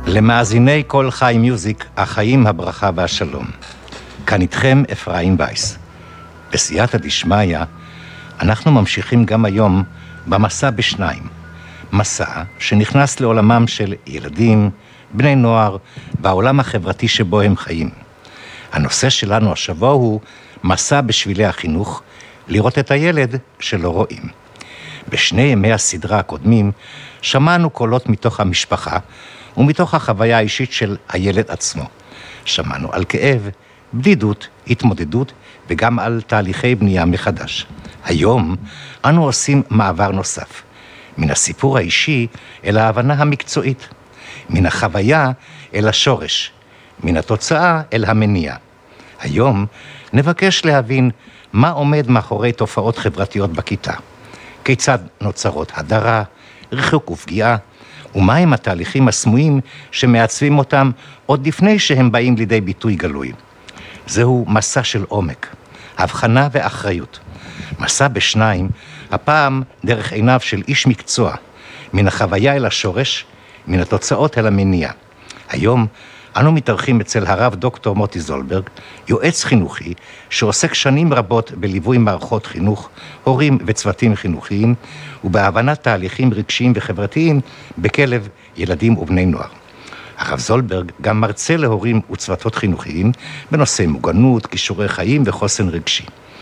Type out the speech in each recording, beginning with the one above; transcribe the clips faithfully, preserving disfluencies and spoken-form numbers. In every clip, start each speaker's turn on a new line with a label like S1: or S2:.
S1: למאזיני כל חי מיוזיק, החיים, הברכה והשלום. כאן איתכם אפרים וייס. בסייעתא דשמיא, אנחנו ממשיכים גם היום במסע בשניים. מסע שנכנס לעולמם של ילדים, בני נוער והעולם החברתי שבו הם חיים. הנושא שלנו השבוע הוא מסע בשבילי החינוך, לראות את הילד שלא רואים. בשני ימי הסדרה הקודמים שמענו קולות מתוך המשפחה ומתוך החוויה האישית של הילד עצמו. שמענו על כאב, בדידות, התמודדות וגם על תהליכי בנייה מחדש. היום אנו עושים מעבר נוסף, מן הסיפור האישי אל ההבנה המקצועית, מן החוויה אל השורש, מן התוצאה אל המניע. היום נבקש להבין מה עומד מאחורי תופעות חברתיות בכיתה, כיצד נוצרות הדרה, ריחוק ופגיעה, ומהם התהליכים הסמויים שמעצבים אותם עוד לפני שהם באים לידי ביטוי גלוי. זהו מסע של עומק, הבחנה ואחריות. מסע בשניים, הפעם דרך עיניו של איש מקצוע, מן החוויה אל השורש, מן התוצאות אל המניע. היום אנו מתארחים אצל הרב דוקטור מוטי זולברג, יועץ חינוכי שעוסק שנים רבות בליווי מערכות חינוך, הורים וצוותים חינוכיים, ובהבנת תהליכים רגשיים וחברתיים בקרב ילדים ובני נוער. הרב זולברג גם מרצה להורים וצוותות חינוכיים בנושא מוגנות, כישורי חיים וחוסן רגשי.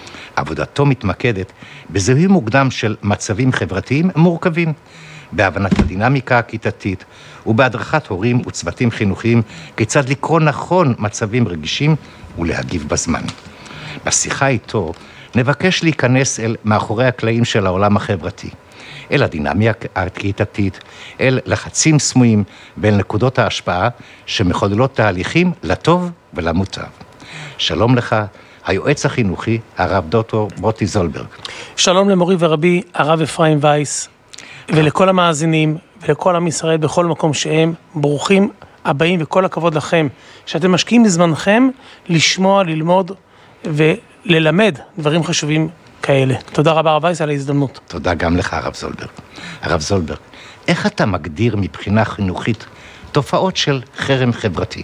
S1: עבודתו מתמקדת בזיהוי מוקדם של מצבים חברתיים מורכבים, בהבנת הדינמיקה הכיתתית ובהדרכת הורים וצוותים חינוכיים כיצד לקרוא נכון מצבים רגישים ולהגיב בזמן. בשיחה איתו נבקש להיכנס אל מאחורי הקלעים של העולם החברתי, אל הדינמיקה הכיתתית, אל לחצים סמויים ואל נקודות ההשפעה שמחוללות תהליכים לטוב ולמוטב. שלום לך, היועץ החינוכי, הרב דוקטור מוטי זולברג.
S2: שלום למורי ורבי, הרב אפרים וייס, ולכל המאזינים ולכל עם ישראל בכל מקום שהם, ברוכים הבאים וכל הכבוד לכם, שאתם משקיעים בזמנכם לשמוע, ללמוד וללמד דברים חשובים כאלה. תודה רבה הרב וייס על ההזדמנות.
S1: תודה גם לך הרב זולברג. הרב זולברג, איך אתה מגדיר מבחינה חינוכית תופעות של חרם חברתי?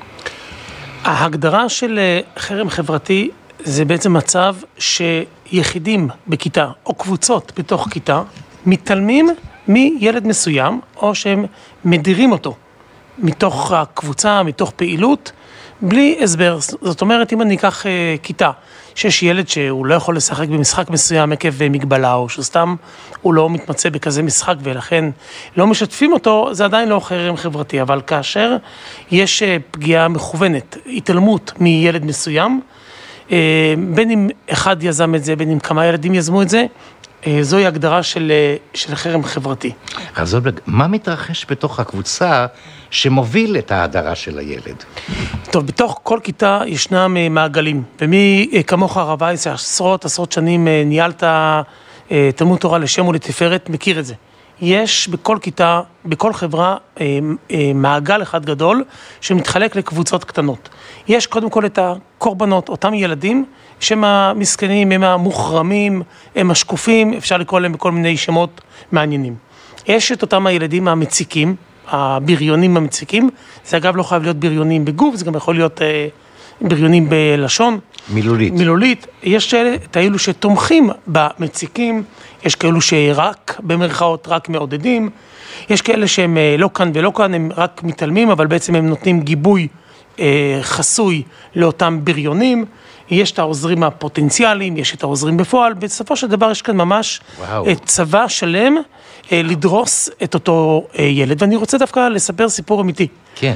S2: ההגדרה של חרם חברתי זה בעצם מצב שיחידים בכיתה או קבוצות בתוך כיתה מתעלמים מילד מסוים או שהם מדירים אותו מתוך הקבוצה, מתוך פעילות, בלי הסבר. זאת אומרת, אם אני אקח uh, כיתה שיש ילד שהוא לא יכול לשחק במשחק מסוים עקב מגבלה, או שסתם הוא לא מתמצא בכזה משחק ולכן לא משתפים אותו, זה עדיין לא חרם חברתי. אבל כאשר יש uh, פגיעה מכוונת, התעלמות מילד מסוים, uh, בין אם אחד יזם את זה, בין אם כמה ילדים יזמו את זה, uh, זוהי הגדרה של, uh, של חרם חברתי.
S1: הרב זולברג, מה מתרחש בתוך הקבוצה שמוביל את ההדרה של הילד?
S2: טוב, בתוך כל כיתה ישנם מעגלים, ומי כמוך הרב וייס, עשרות עשרות שנים ניהלת תלמוד תורה לשם ולתפארת, מכיר את זה. יש בכל כיתה, בכל חברה, מעגל אחד גדול שמתחלק לקבוצות קטנות. יש קודם כל את הקורבנות, אותם ילדים שהם המסכנים, הם המוחרמים, הם השקופים, אפשר לקרוא להם בכל מיני שמות מעניינים. יש את אותם הילדים המציקים, הבריונים המציקים, זה אגב לא חייב להיות בריונים בגוף, זה גם יכול להיות אה, בריונים בלשון.
S1: מילולית.
S2: מילולית. יש את האלו שתומכים במציקים, יש כאלו שרק במרכאות, רק מעודדים, יש כאלה שהם אה, לא כאן ולא כאן, הם רק מתעלמים, אבל בעצם הם נותנים גיבוי אה, חסוי לאותם בריונים, יש את העוזרים הפוטנציאליים, יש את העוזרים בפועל, בסופו של דבר יש כאן ממש וואו. צבא שלם, לדרוס את אותו ילד, ואני רוצה דווקא לספר סיפור אמיתי.
S1: כן.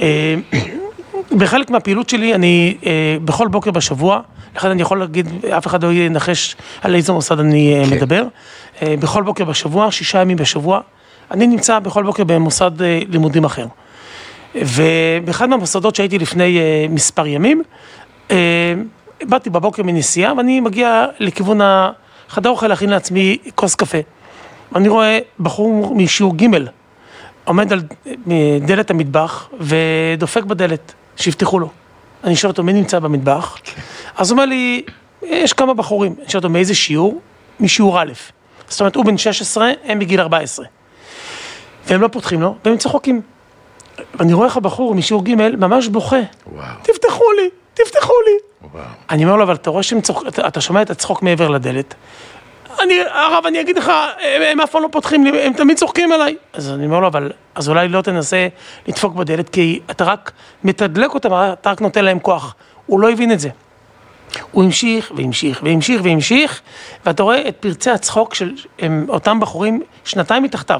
S2: בחלק מהפעילות שלי, אני בכל בוקר בשבוע, לכן אני יכול להגיד, אף אחד לא ינחש על איזה מוסד אני כן. מדבר, בכל בוקר בשבוע, שישה ימים בשבוע, אני נמצא בכל בוקר במוסד לימודים אחר. ובאחד מהמוסדות שהייתי לפני מספר ימים, באתי בבוקר מנסיעה, ואני מגיע לכיוון החדר אוכל להכין לעצמי כוס קפה. אני רואה בחור משיעור ג' עומד על דלת המטבח ודופק בדלת, שיפתחו לו. אני שואל אותו, מי נמצא במטבח? אז הוא אומר לי, יש כמה בחורים. אני שואל אותו, מאיזה שיעור? משיעור א'. זאת אומרת, הוא בן שש עשרה, הם בגיל ארבע עשרה. והם לא פותחים לו, והם צוחקים. ואני רואה איך הבחור משיעור ג' ממש בוכה.
S1: וואו.
S2: תפתחו לי, תפתחו לי.
S1: וואו.
S2: אני אומר לו, אבל אתה רואה שהם צוחק, אתה, אתה שומע את הצחוק מעבר לדלת. אני, הרב, אני אגיד לך, הם, הם אף פעם לא פותחים לי, הם תמיד צוחקים עליי. אז אני אומר לו, אבל, אז אולי לא תנסה לדפוק בדלת, כי אתה רק מתדלק אותם, אתה רק נותן להם כוח. הוא לא הבין את זה. הוא המשיך והמשיך והמשיך והמשיך, ואתה רואה את פרצי הצחוק של הם, אותם בחורים שנתיים מתחתיו.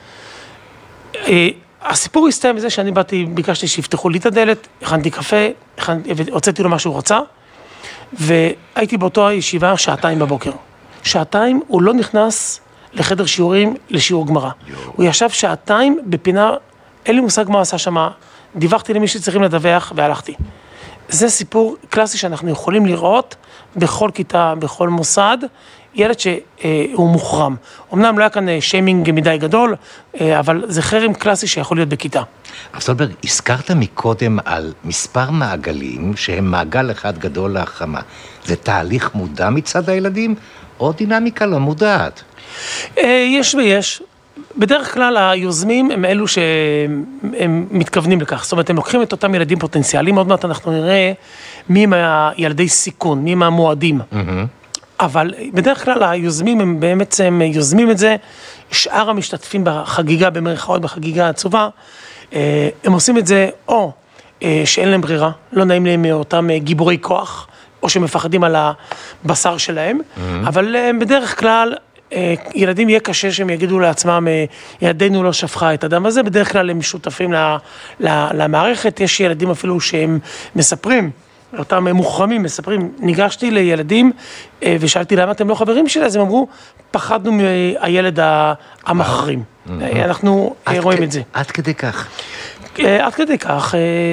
S2: הסיפור הסתיים בזה שאני באתי, ביקשתי שיפתחו לי את הדלת, הכנתי קפה, הכנתי, הוצאתי לו מה שהוא רצה, והייתי באותו הישיבה שעתיים בבוקר. שעתיים הוא לא נכנס לחדר שיעורים לשיעור גמרא. הוא ישב שעתיים בפינה, אין לי מושג מה עשה שמה, דיווחתי למי שצריכים לדווח והלכתי. זה סיפור קלאסי שאנחנו יכולים לראות בכל כיתה, בכל מוסד, ילד שהוא מוחרם. אמנם לא היה כאן שיימינג מדי גדול, אבל זה חרם קלאסי שיכול להיות בכיתה.
S1: הרב סולברג, הזכרת מקודם על מספר מעגלים שהם מעגל אחד גדול להחרמה. זה תהליך מודע מצד הילדים או דינמיקה לא מודעת?
S2: יש ויש. בדרך כלל היוזמים הם אלו שהם מתכוונים לכך. זאת אומרת, הם לוקחים את אותם ילדים פוטנציאליים, עוד מעט אנחנו נראה מי הם הילדי סיכון, מי הם המועדים. אבל בדרך כלל היוזמים הם באמת הם יוזמים את זה, שאר המשתתפים בחגיגה, במרכאות בחגיגה העצובה, הם עושים את זה או שאין להם ברירה, לא נעים להם מאותם גיבורי כוח, או שמפחדים על הבשר שלהם, אבל בדרך כלל ילדים יהיה קשה שהם יגידו לעצמם, ידינו לא שפכה את הדם הזה, בדרך כלל הם שותפים למערכת, יש ילדים אפילו שהם מספרים, אותם מוחרמים מספרים, ניגשתי לילדים ושאלתי למה אתם לא חברים שלי, אז הם אמרו, פחדנו מהילד המחרים. אנחנו רואים את זה.
S1: עד כדי כך?
S2: עד כדי כך.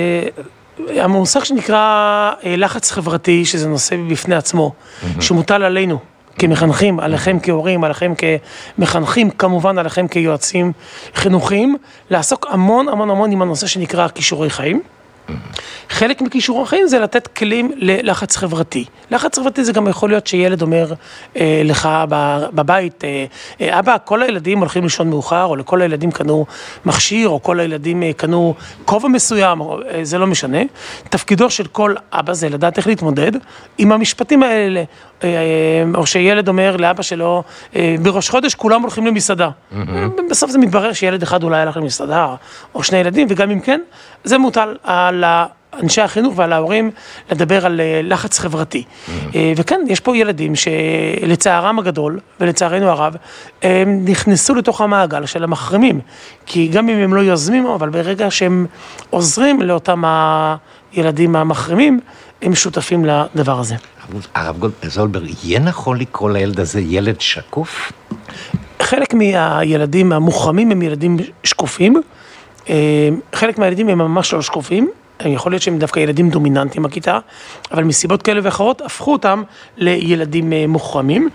S2: המושג שנקרא לחץ חברתי, שזה נושא בפני עצמו, שמוטל עלינו כמחנכים, עליכם כהורים, עליכם כמחנכים, כמובן עליכם כיועצים חינוכיים, לעסוק המון המון המון עם הנושא שנקרא כישורי חיים. חלק מכישורי החיים זה לתת כלים ללחץ חברתי. לחץ חברתי זה גם יכול להיות שילד אומר אה, לך בבית, אה, אבא, כל הילדים הולכים לישון מאוחר, או לכל הילדים קנו מכשיר, או כל הילדים אה, קנו כובע מסוים, או, אה, זה לא משנה. תפקידו של כל אבא זה לדעת איך להתמודד עם המשפטים האלה, אה, או שילד אומר לאבא שלו, אה, בראש חודש כולם הולכים למסעדה. Mm-hmm. בסוף זה מתברר שילד אחד אולי הלך למסעדה, או שני ילדים, וגם אם כן, זה מוטל על אנשי החינוך ועל ההורים לדבר על לחץ חברתי. Mm-hmm. וכן, יש פה ילדים שלצערם הגדול ולצערנו הרב, הם נכנסו לתוך המעגל של המחרימים. כי גם אם הם לא יוזמים, אבל ברגע שהם עוזרים לאותם הילדים המחרימים, הם שותפים לדבר הזה.
S1: הרב סולברג, יהיה נכון לקרוא לילד הזה ילד שקוף?
S2: חלק מהילדים המוחרמים הם ילדים שקופים, חלק מהילדים הם ממש לא שקופים, יכול להיות שהם דווקא ילדים דומיננטיים בכיתה, אבל מסיבות כאלה ואחרות הפכו אותם לילדים מוחרמים,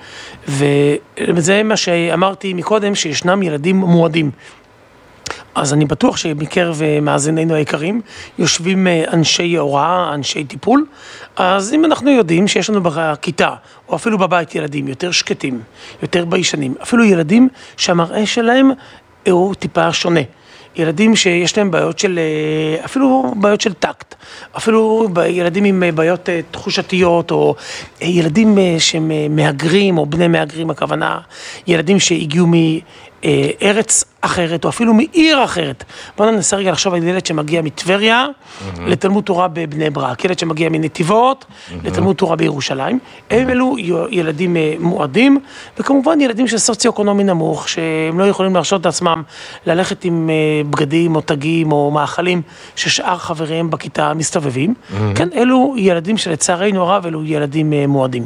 S2: וזה מה שאמרתי מקודם, שישנם ילדים מועדים. אז אני בטוח שמקרב מאזינינו היקרים יושבים אנשי הוראה, אנשי טיפול, אז אם אנחנו יודעים שיש לנו בכיתה, או אפילו בבית ילדים יותר שקטים, יותר ביישנים, אפילו ילדים שהמראה שלהם הוא טיפה שונה. ילדים שיש להם בעיות של, אפילו בעיות של טקט, אפילו ילדים עם בעיות תחושתיות, או ילדים שהם מהגרים, או בני מהגרים, הכוונה, ילדים שהגיעו מארץ אחרת, או אפילו מעיר אחרת. בואו ננסה רגע לחשוב על ילד שמגיע מטבריה, mm-hmm. לתלמוד תורה בבני ברק, ילד שמגיע מנתיבות, mm-hmm. לתלמוד תורה בירושלים. Mm-hmm. הם אלו ילדים מועדים, וכמובן ילדים של סוציו-אקונומי נמוך, שהם לא יכולים להרשות את עצמם ללכת עם בגדים או תגים או מאכלים ששאר חבריהם בכיתה מסתובבים. Mm-hmm. כן, אלו ילדים שלצערנו הרב, אלו ילדים מועדים.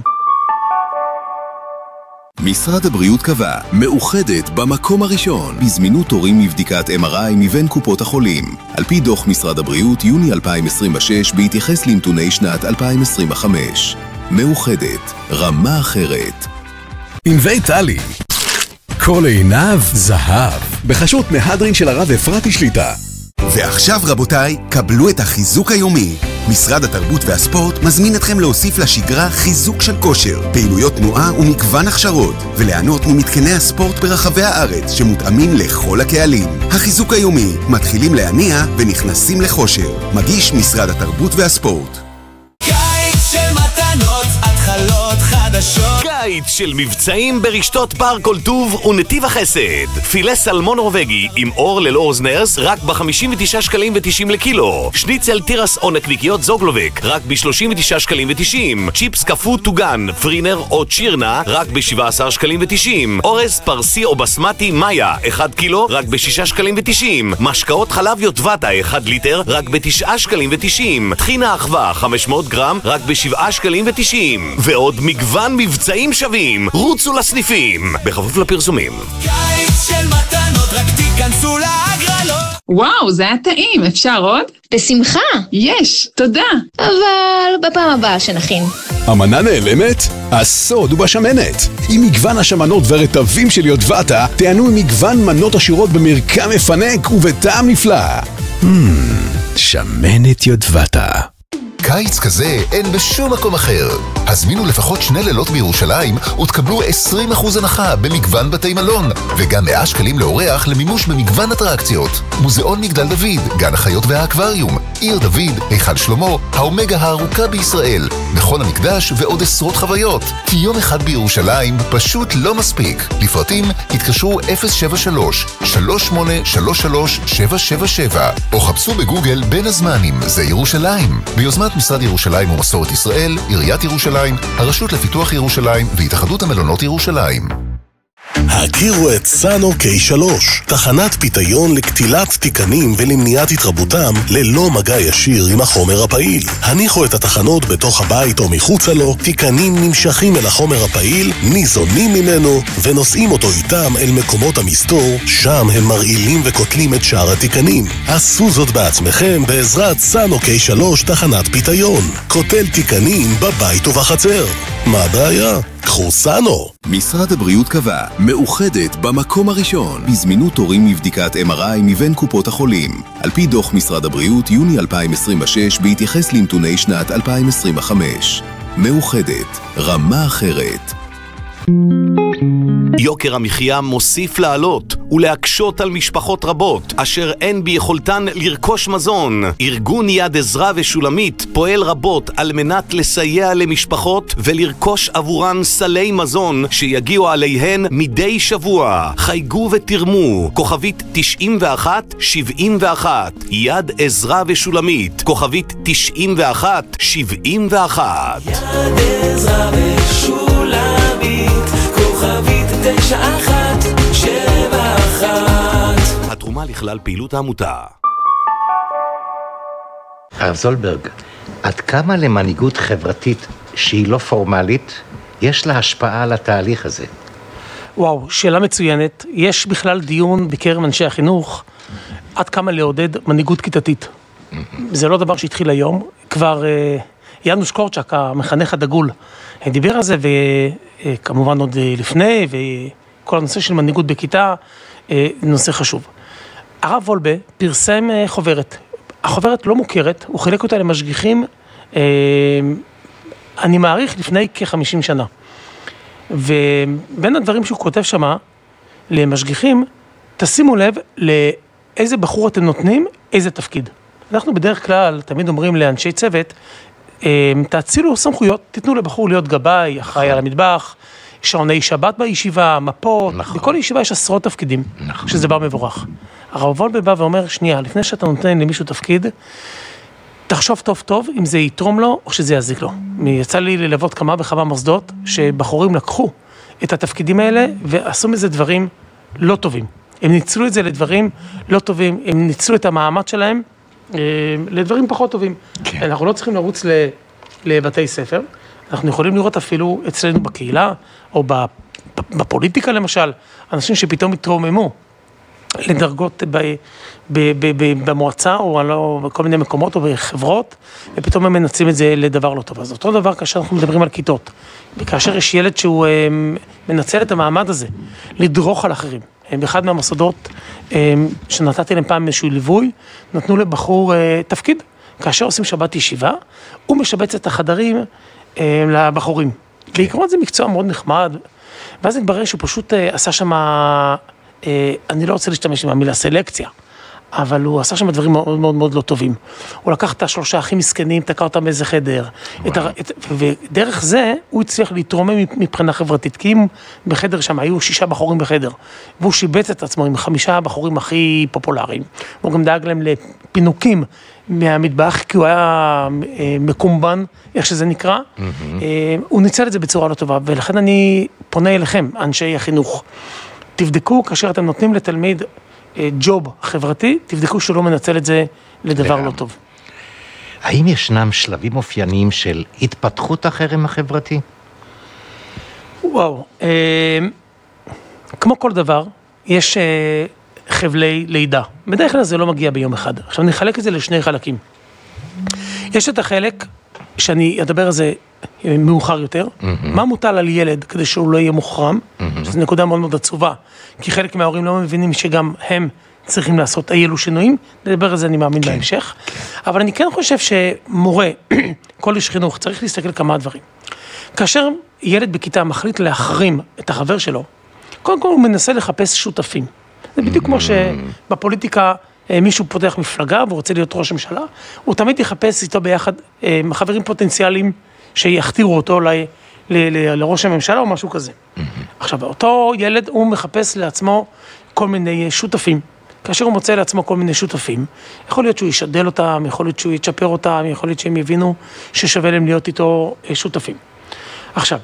S3: משרד הבריאות קבע, מאוחדת במקום הראשון בזמינות תורים מבדיקת אם אר איי מבין קופות החולים. על פי דוח משרד הבריאות יוני אלפיים עשרים ושש בהתייחס לנתוני שנת אלפיים עשרים וחמש. מאוחדת, רמה אחרת.
S4: ענבי טלי, כל עיניו זהב, בחשות מהדרין של הרב אפרתי שליטה.
S3: ועכשיו רבותיי, קבלו את החיזוק היומי. משרד התרבות והספורט מזמין אתכם להוסיף לשגרה חיזוק של כושר, פעילויות תנועה ומגוון הכשרות, וליהנות ממתקני הספורט ברחבי הארץ שמותאמים לכל הקהלים. החיזוק היומי, מתחילים להניע ונכנסים לחושר. מגיש משרד התרבות והספורט.
S5: קיץ של מתנות, התחלות חדשות.
S6: קיץ של מבצעים ברשתות בר כל טוב ונתיב החסד. פילה סלמון נורווגי עם אור ללא אוזנרס רק ב-חמישים ותשעה שקלים ותשעים לקילו. שניצל תירס או נקניקיות זוגלובק רק ב-שלושים ותשעה שקלים ותשעים. צ'יפס קפוא טוגן, פרינר או צ'ירנה רק ב-שבעה עשר שקלים ותשעים. אורז פרסי או בסמטי מאיה אחד קילו רק ב-שישה שקלים ותשעים. משקאות חלב יוטבתה אחד ליטר רק ב-תשעה שקלים ותשעים. טחינה אחווה חמש מאות גרם רק ב-שבעה שקלים ותשעים. ועוד מגוון מבצעים שווים. רוצו לסניפים בכפוף לפרסומים.
S5: קיץ של מתנות, רק תיכנסו להגרלות.
S7: וואו, זה היה טעים, אפשר עוד?
S8: בשמחה.
S7: יש, תודה.
S8: אבל בפעם הבאה שנכין.
S4: המנה נעלמת? הסוד הוא בשמנת. עם מגוון השמנות ורטבים של יוטבתה, תענו עם מגוון מנות עשירות במרקם מפנק ובטעם נפלא. Hmm, שמנת יוטבתה.
S3: קיץ כזה אין בשום מקום אחר. הזמינו לפחות שני לילות בירושלים ותקבלו עשרים אחוז הנחה במגוון בתי מלון, וגם מאה שקלים לאורח למימוש במגוון אטרקציות. מוזיאון מגדל דוד, גן החיות והאקווריום, עיר דוד, היכל שלמה, האומגה הארוכה בישראל, מכון המקדש ועוד עשרות חוויות. כי יום אחד בירושלים פשוט לא מספיק. לפרטים התקשרו אפס שבע שלוש שלוש שמונה שלוש שלוש שבע שבע שבע או חפשו בגוגל בין הזמנים זה ירושלים, ביוזמת משרד ירושלים ומסורת ישראל, עיריית ירושלים, הרשות לפיתוח ירושלים והתאחדות המלונות ירושלים.
S9: הכירו את סאנו קיי שלוש, תחנת פיתיון לקטילת תיקנים ולמניעת התרבותם ללא מגע ישיר עם החומר הפעיל. הניחו את התחנות בתוך הבית או מחוצה לו, תיקנים נמשכים אל החומר הפעיל, ניזונים ממנו ונושאים אותו איתם אל מקומות המסתור, שם הם מרעילים וקוטלים את שאר התיקנים. עשו זאת בעצמכם בעזרת סאנו קיי שלוש תחנת פיתיון. קוטל תיקנים בבית ובחצר. מה הבעיה? קחו סאנו.
S3: משרד הבריאות קבע, מאוחדת במקום הראשון בזמינות תורים מבדיקת אם אר איי מבין קופות החולים. על פי דוח משרד הבריאות יוני אלפיים עשרים ושש בהתייחס לנתוני שנת אלפיים עשרים וחמש. מאוחדת, רמה אחרת.
S6: יוקר המחיה מוסיף לעלות ולהקשות על משפחות רבות אשר אין ביכולתן לרכוש מזון. ארגון יד עזרא ושולמית פועל רבות על מנת לסייע למשפחות ולרכוש עבורן סלי מזון שיגיעו עליהן מדי שבוע. חייגו ותרמו, כוכבית תשעים ואחת שבעים ואחת. יד עזרא ושולמית, כוכבית תשעים ואחת שבעים ואחת.
S5: יד עזרא ושולמית, כוכבית תשע אחת שבע אחת.
S6: התרומה לכלל פעילות העמותה.
S1: הרב זולברג, עד כמה למנהיגות חברתית שהיא לא פורמלית, יש לה השפעה על התהליך הזה?
S2: וואו, שאלה מצוינת. יש בכלל דיון בקרב אנשי החינוך עד כמה לעודד מנהיגות כיתתית. זה לא דבר שהתחיל היום. כבר אה, יאנוש קורצ'אק, המחנך הדגול, דיבר על זה, וכמובן עוד לפני, וכל הנושא של מנהיגות בכיתה, נושא חשוב. הרב וולבה פרסם חוברת. החוברת לא מוכרת, הוא חילק אותה למשגיחים, אני מעריך לפני כ-חמישים שנה. ובין הדברים שהוא כותב שמה, למשגיחים, תשימו לב לאיזה בחור אתם נותנים, איזה תפקיד. אנחנו בדרך כלל תמיד אומרים לאנשי צוות, תאצילו סמכויות, תיתנו לבחור להיות גבאי, אחראי על המטבח, שעוני שבת בישיבה, מפות, נכון. בכל ישיבה יש עשרות תפקידים, נכון. שזה דבר מבורך. הרב וולבה בא ואומר, שנייה, לפני שאתה נותן למישהו תפקיד, תחשוב טוב טוב אם זה יתרום לו או שזה יזיק לו. יצא לי ללוות כמה וכמה מוסדות שבחורים לקחו את התפקידים האלה ועשו מזה דברים לא טובים. הם ניצלו את זה לדברים לא טובים, הם ניצלו את המעמד שלהם לדברים פחות טובים. כן. אנחנו לא צריכים לרוץ לבתי ספר, אנחנו יכולים לראות אפילו אצלנו בקהילה, או בפוליטיקה למשל, אנשים שפתאום התרוממו לדרגות ב, ב, ב, ב, במועצה, או בכל מיני מקומות, או בחברות, ופתאום הם מנצלים את זה לדבר לא טוב. אז אותו דבר כאשר אנחנו מדברים על כיתות, וכאשר יש ילד שהוא מנצל את המעמד הזה, לדרוך על אחרים. באחד מהמוסדות שנתתי להם פעם איזשהו ליווי, נתנו לבחור תפקיד, כאשר עושים שבת ישיבה, הוא משבץ את החדרים אה, לבחורים. בעיקרון זה מקצוע מאוד נחמד, ואז נתברר שהוא פשוט אה, עשה שם, אה, אני לא רוצה להשתמש עם המילה סלקציה, אבל הוא עשה שם דברים מאוד מאוד מאוד לא טובים. הוא לקח את השלושה הכי מסכנים, תקע אותם באיזה חדר, את ה... את... ודרך זה הוא הצליח להתרומם מבחינה חברתית, כי אם בחדר שם היו שישה בחורים בחדר, והוא שיבץ את עצמו עם חמישה בחורים הכי פופולריים, הוא גם דאג להם לפינוקים מהמטבח, כי הוא היה מקומבן, איך שזה נקרא, mm-hmm. הוא ניצל את זה בצורה לא טובה, ולכן אני פונה אליכם, אנשי החינוך, תבדקו כאשר אתם נותנים לתלמיד ג'וב חברתי, תבדקו שהוא לא מנצל את זה לדבר לא טוב.
S1: האם ישנם שלבים אופייניים של התפתחות החרם החברתי?
S2: וואו, אה, כמו כל דבר, יש אה, חבלי לידה. בדרך כלל זה לא מגיע ביום אחד. עכשיו נחלק את זה לשני חלקים. יש את החלק שאני אדבר על זה מאוחר יותר, mm-hmm. מה מוטל על ילד כדי שהוא לא יהיה מוחרם, mm-hmm. שזו נקודה מאוד מאוד עצובה, כי חלק מההורים לא מבינים שגם הם צריכים לעשות אילו שינויים, לדבר על זה אני מאמין okay. בהמשך, okay. אבל אני כן חושב שמורה, כל איש חינוך, צריך להסתכל כמה דברים. כאשר ילד בכיתה מחליט להחרים את החבר שלו, קודם כל הוא מנסה לחפש שותפים. זה בדיוק mm-hmm. כמו שבפוליטיקה מישהו פותח מפלגה והוא רוצה להיות ראש הממשלה, הוא תמיד יחפש איתו ביחד חברים פוטנציאליים שיכתירו אותו ל, ל, ל, לראש הממשלה או משהו כזה. Mm-hmm. עכשיו, אותו ילד הוא מחפש לעצמו כל מיני שותפים. כאשר הוא מוצא לעצמו כל מיני שותפים, יכול להיות שהוא ישדל אותם, יכול להיות שהוא יצ'פר אותם, יכול להיות שהם יבינו ששווה להם להיות איתו שותפים. עכשיו,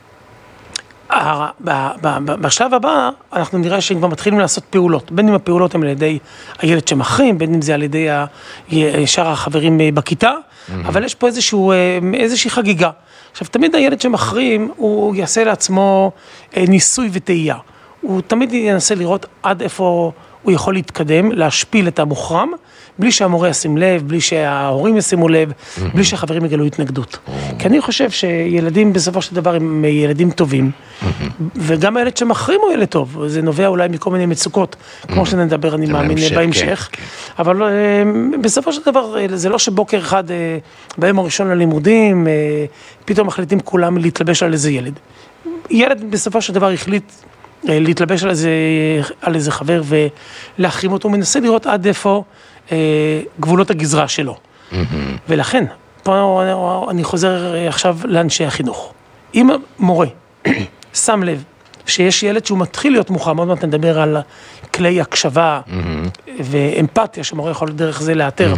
S2: בשלב הבא אנחנו נראה שהם כבר מתחילים לעשות פעולות, בין אם הפעולות הן על ידי הילד שמחרים, בין אם זה על ידי שאר החברים בכיתה, אבל יש פה איזשהו, איזושהי חגיגה. עכשיו, תמיד הילד שמחרים, הוא יעשה לעצמו ניסוי וטעייה. הוא תמיד ינסה לראות עד איפה הוא יכול להתקדם, להשפיל את המוחרם, בלי שהמורה ישים לב, בלי שההורים ישימו לב, בלי שהחברים יגלו התנגדות. כי אני חושב שילדים בסופו של דבר הם ילדים טובים, וגם הילד שמחרים הוא ילד טוב, זה נובע אולי מכל מיני מצוקות, כמו שנדבר אני מאמין בהמשך, אבל בסופו של דבר זה לא שבוקר אחד, ביום הראשון ללימודים, פתאום מחליטים כולם להתלבש על איזה ילד. ילד בסופו של דבר החליט להתלבש על איזה, על איזה חבר ולהחרים אותו, הוא מנסה לראות עד איפה גבולות הגזרה שלו. ולכן, פה אני חוזר עכשיו לאנשי החינוך. אם מורה שם לב שיש ילד שהוא מתחיל להיות מוחרם, עוד מעט נדבר על כלי הקשבה ואמפתיה, שמורה יכול דרך זה לאתר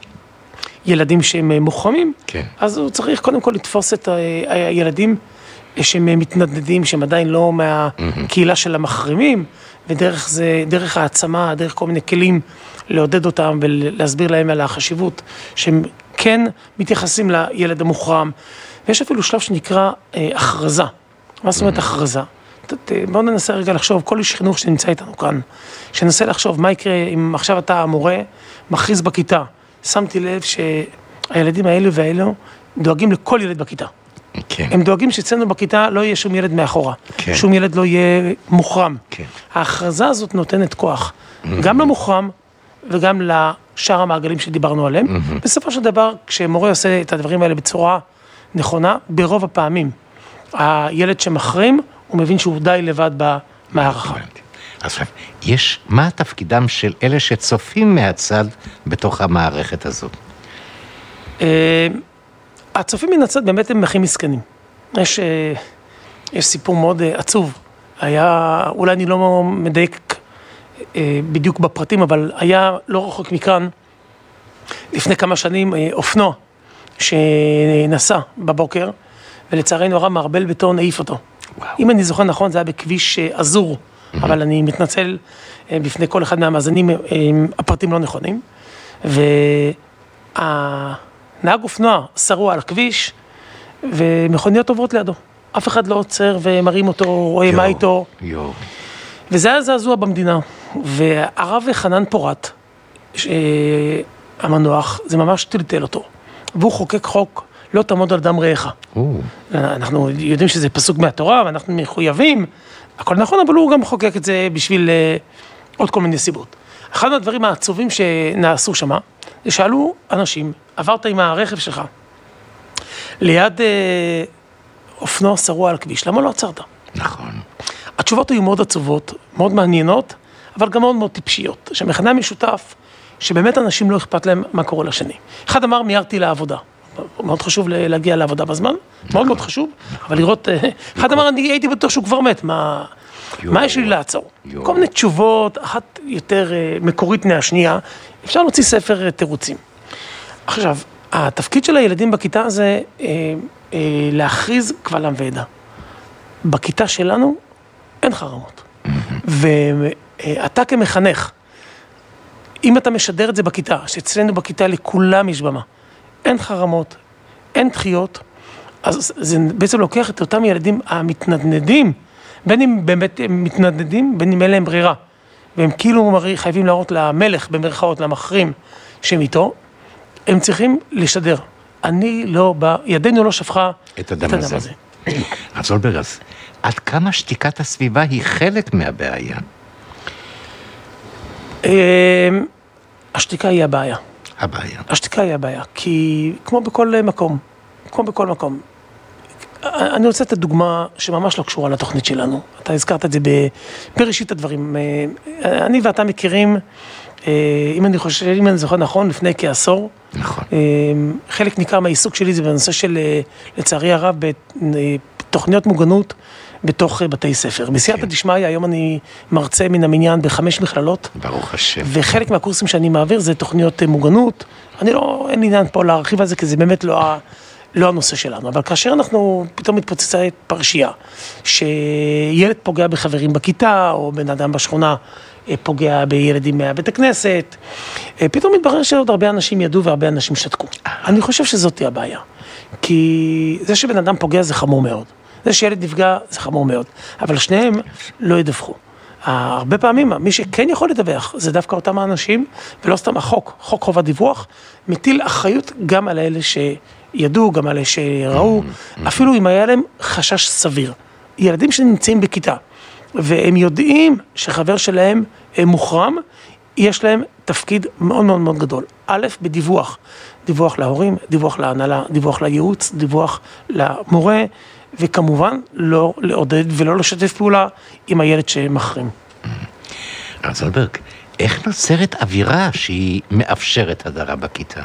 S2: ילדים שהם מוחרמים, אז הוא צריך קודם כל לתפוס את הילדים שהם מתנדנדים, שהם עדיין לא מהקהילה של המחרימים, ודרך זה, דרך העצמה, דרך כל מיני כלים, לעודד אותם ולהסביר להם על החשיבות, שהם כן מתייחסים לילד המוחרם. ויש אפילו שלב שנקרא אה, הכרזה. מה זאת אומרת הכרזה? בואו ננסה רגע לחשוב, כל איש חינוך שנמצא איתנו כאן, שננסה לחשוב מה יקרה אם עכשיו אתה המורה, מכריז בכיתה. שמתי לב שהילדים האלו והאלו דואגים לכל ילד בכיתה. Okay. הם דואגים שאצלנו בכיתה לא יהיה שום ילד מאחורה, okay. שום ילד לא יהיה מוחרם. Okay. ההכרזה הזאת נותנת כוח, mm-hmm. גם למוחרם וגם לשאר המעגלים שדיברנו עליהם. Mm-hmm. בסופו של דבר, כשמורה עושה את הדברים האלה בצורה נכונה, ברוב הפעמים, הילד שמחרים, הוא מבין שהוא די לבד במערכה.
S1: עכשיו, יש, מה תפקידם של אלה שצופים מהצד בתוך המערכת הזאת?
S2: הצופים מן הצד באמת הם הכי מסכנים. יש, יש סיפור מאוד עצוב. היה, אולי אני לא מדייק בדיוק בפרטים, אבל היה לא רחוק מכאן, לפני כמה שנים, אופנוע שנסע בבוקר, ולצערנו הרב מערבל בטון העיף אותו. וואו. אם אני זוכר נכון, זה היה בכביש אזור, mm-hmm. אבל אני מתנצל בפני כל אחד מהמאזינים, הפרטים לא נכונים. והנהג אופנוע שרוע על הכביש, ומכוניות עוברות לידו. אף אחד לא עוצר ומרים אותו, רואה מה איתו. יו. וזה היה זעזוע במדינה. והרב חנן פורת, המנוח, זה ממש טלטל אותו. והוא חוקק חוק, לא תעמוד על דם רעך. אנחנו יודעים שזה פסוק מהתורה, ואנחנו מחויבים, הכל נכון, אבל הוא גם חוקק את זה בשביל עוד כל מיני סיבות. אחד מהדברים העצובים שנעשו שמה, שאלו אנשים, עברת עם הרכב שלך, ליד אה, אופנוע שרוע על כביש, למה לא עצרת?
S1: נכון.
S2: התשובות היו מאוד עצובות, מאוד מעניינות, אבל גם מאוד מאוד טיפשיות, שמכנה משותף, שבאמת אנשים לא אכפת להם מה קורה לשני. אחד אמר, מיירתי לעבודה. מאוד חשוב להגיע לעבודה בזמן, מאוד מאוד חשוב, אבל לראות, אחד אמר, אני הייתי בטוח שהוא כבר מת, מה, מה יש לי לעצור? כל מיני תשובות, אחת יותר מקורית מהשנייה, אפשר להוציא ספר תירוצים. עכשיו, התפקיד של הילדים בכיתה זה להכריז קבל עם ועדה. בכיתה שלנו אין חרמות. ואתה כמחנך, אם אתה משדר את זה בכיתה, שאצלנו בכיתה לכולם יש במה, אין חרמות, אין דחיות, אז זה בעצם לוקח את אותם ילדים המתנדנדים, בין אם באמת הם מתנדנדים, בין אם אין להם ברירה, והם כאילו חייבים להראות למלך, במרכאות, למחרים שהם איתו, הם צריכים לשדר. אני לא בא, ידינו לא שפכה
S1: את הדם הזה. הזה. אז זולברג, אז עד כמה שתיקת הסביבה היא חלק מהבעיה?
S2: השתיקה היא הבעיה.
S1: הבעיה.
S2: השתיקה היא הבעיה, כי כמו בכל מקום, כמו בכל מקום, אני רוצה את הדוגמה שממש לא קשורה לתוכנית שלנו. אתה הזכרת את זה בראשית הדברים. אני ואתה מכירים, אם אני חושב, אם אני זוכר נכון, לפני כעשור.
S1: נכון.
S2: חלק ניכר מהעיסוק שלי זה בנושא של, לצערי הרב, בתוכניות מוגנות בתוך בתי ספר. בסייעתא דשמיא, היום אני מרצה מן המניין בחמש מכללות.
S1: ברוך השם.
S2: וחלק מהקורסים שאני מעביר זה תוכניות מוגנות. אני לא, אין לי עניין פה להרחיב על זה, כי זה באמת לא ה... לא הנושא שלנו, אבל כאשר אנחנו פתאום מתפוצצה את פרשייה, שילד פוגע בחברים בכיתה, או בן אדם בשכונה פוגע בילדים מהבית הכנסת, פתאום מתברר שעוד הרבה אנשים ידעו והרבה אנשים שתקו. אני חושב שזאת היא הבעיה, כי זה שבן אדם פוגע זה חמור מאוד, זה שילד נפגע זה חמור מאוד, אבל שניהם לא ידווחו. הרבה פעמים, מי שכן יכול לדווח, זה דווקא אותם האנשים, ולא סתם החוק, חוק חובת דיווח, מטיל אחריות גם על האלה שידעו, גם על אלה שראו, אפילו אם היה להם חשש סביר. ילדים שנמצאים בכיתה, והם יודעים שחבר שלהם מוחרם, יש להם תפקיד מאוד מאוד מאוד גדול. א', בדיווח, דיווח להורים, דיווח להנהלה, דיווח לייעוץ, דיווח למורה, וכמובן לא לעודד ולא לשתף פעולה עם הילד שמחרים.
S1: הרב זולברג, איך נוצרת אווירה שהיא מאפשרת הדרה בכיתה?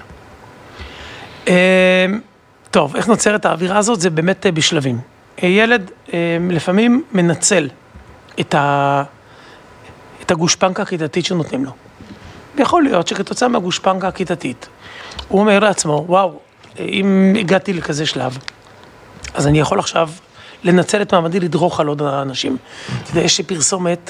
S2: טוב, איך נוצרת האווירה הזאת? זה באמת בשלבים. ילד לפעמים מנצל את ה... את הגושפנקה הכיתתית שנותנים לו. ויכול להיות שכתוצאה מהגושפנקה הכיתתית, הוא אומר לעצמו, וואו, אם הגעתי לכזה שלב, אז אני יכול עכשיו לנצל את מעמדי לדרוך על עוד האנשים. אתה יודע, יש פרסומת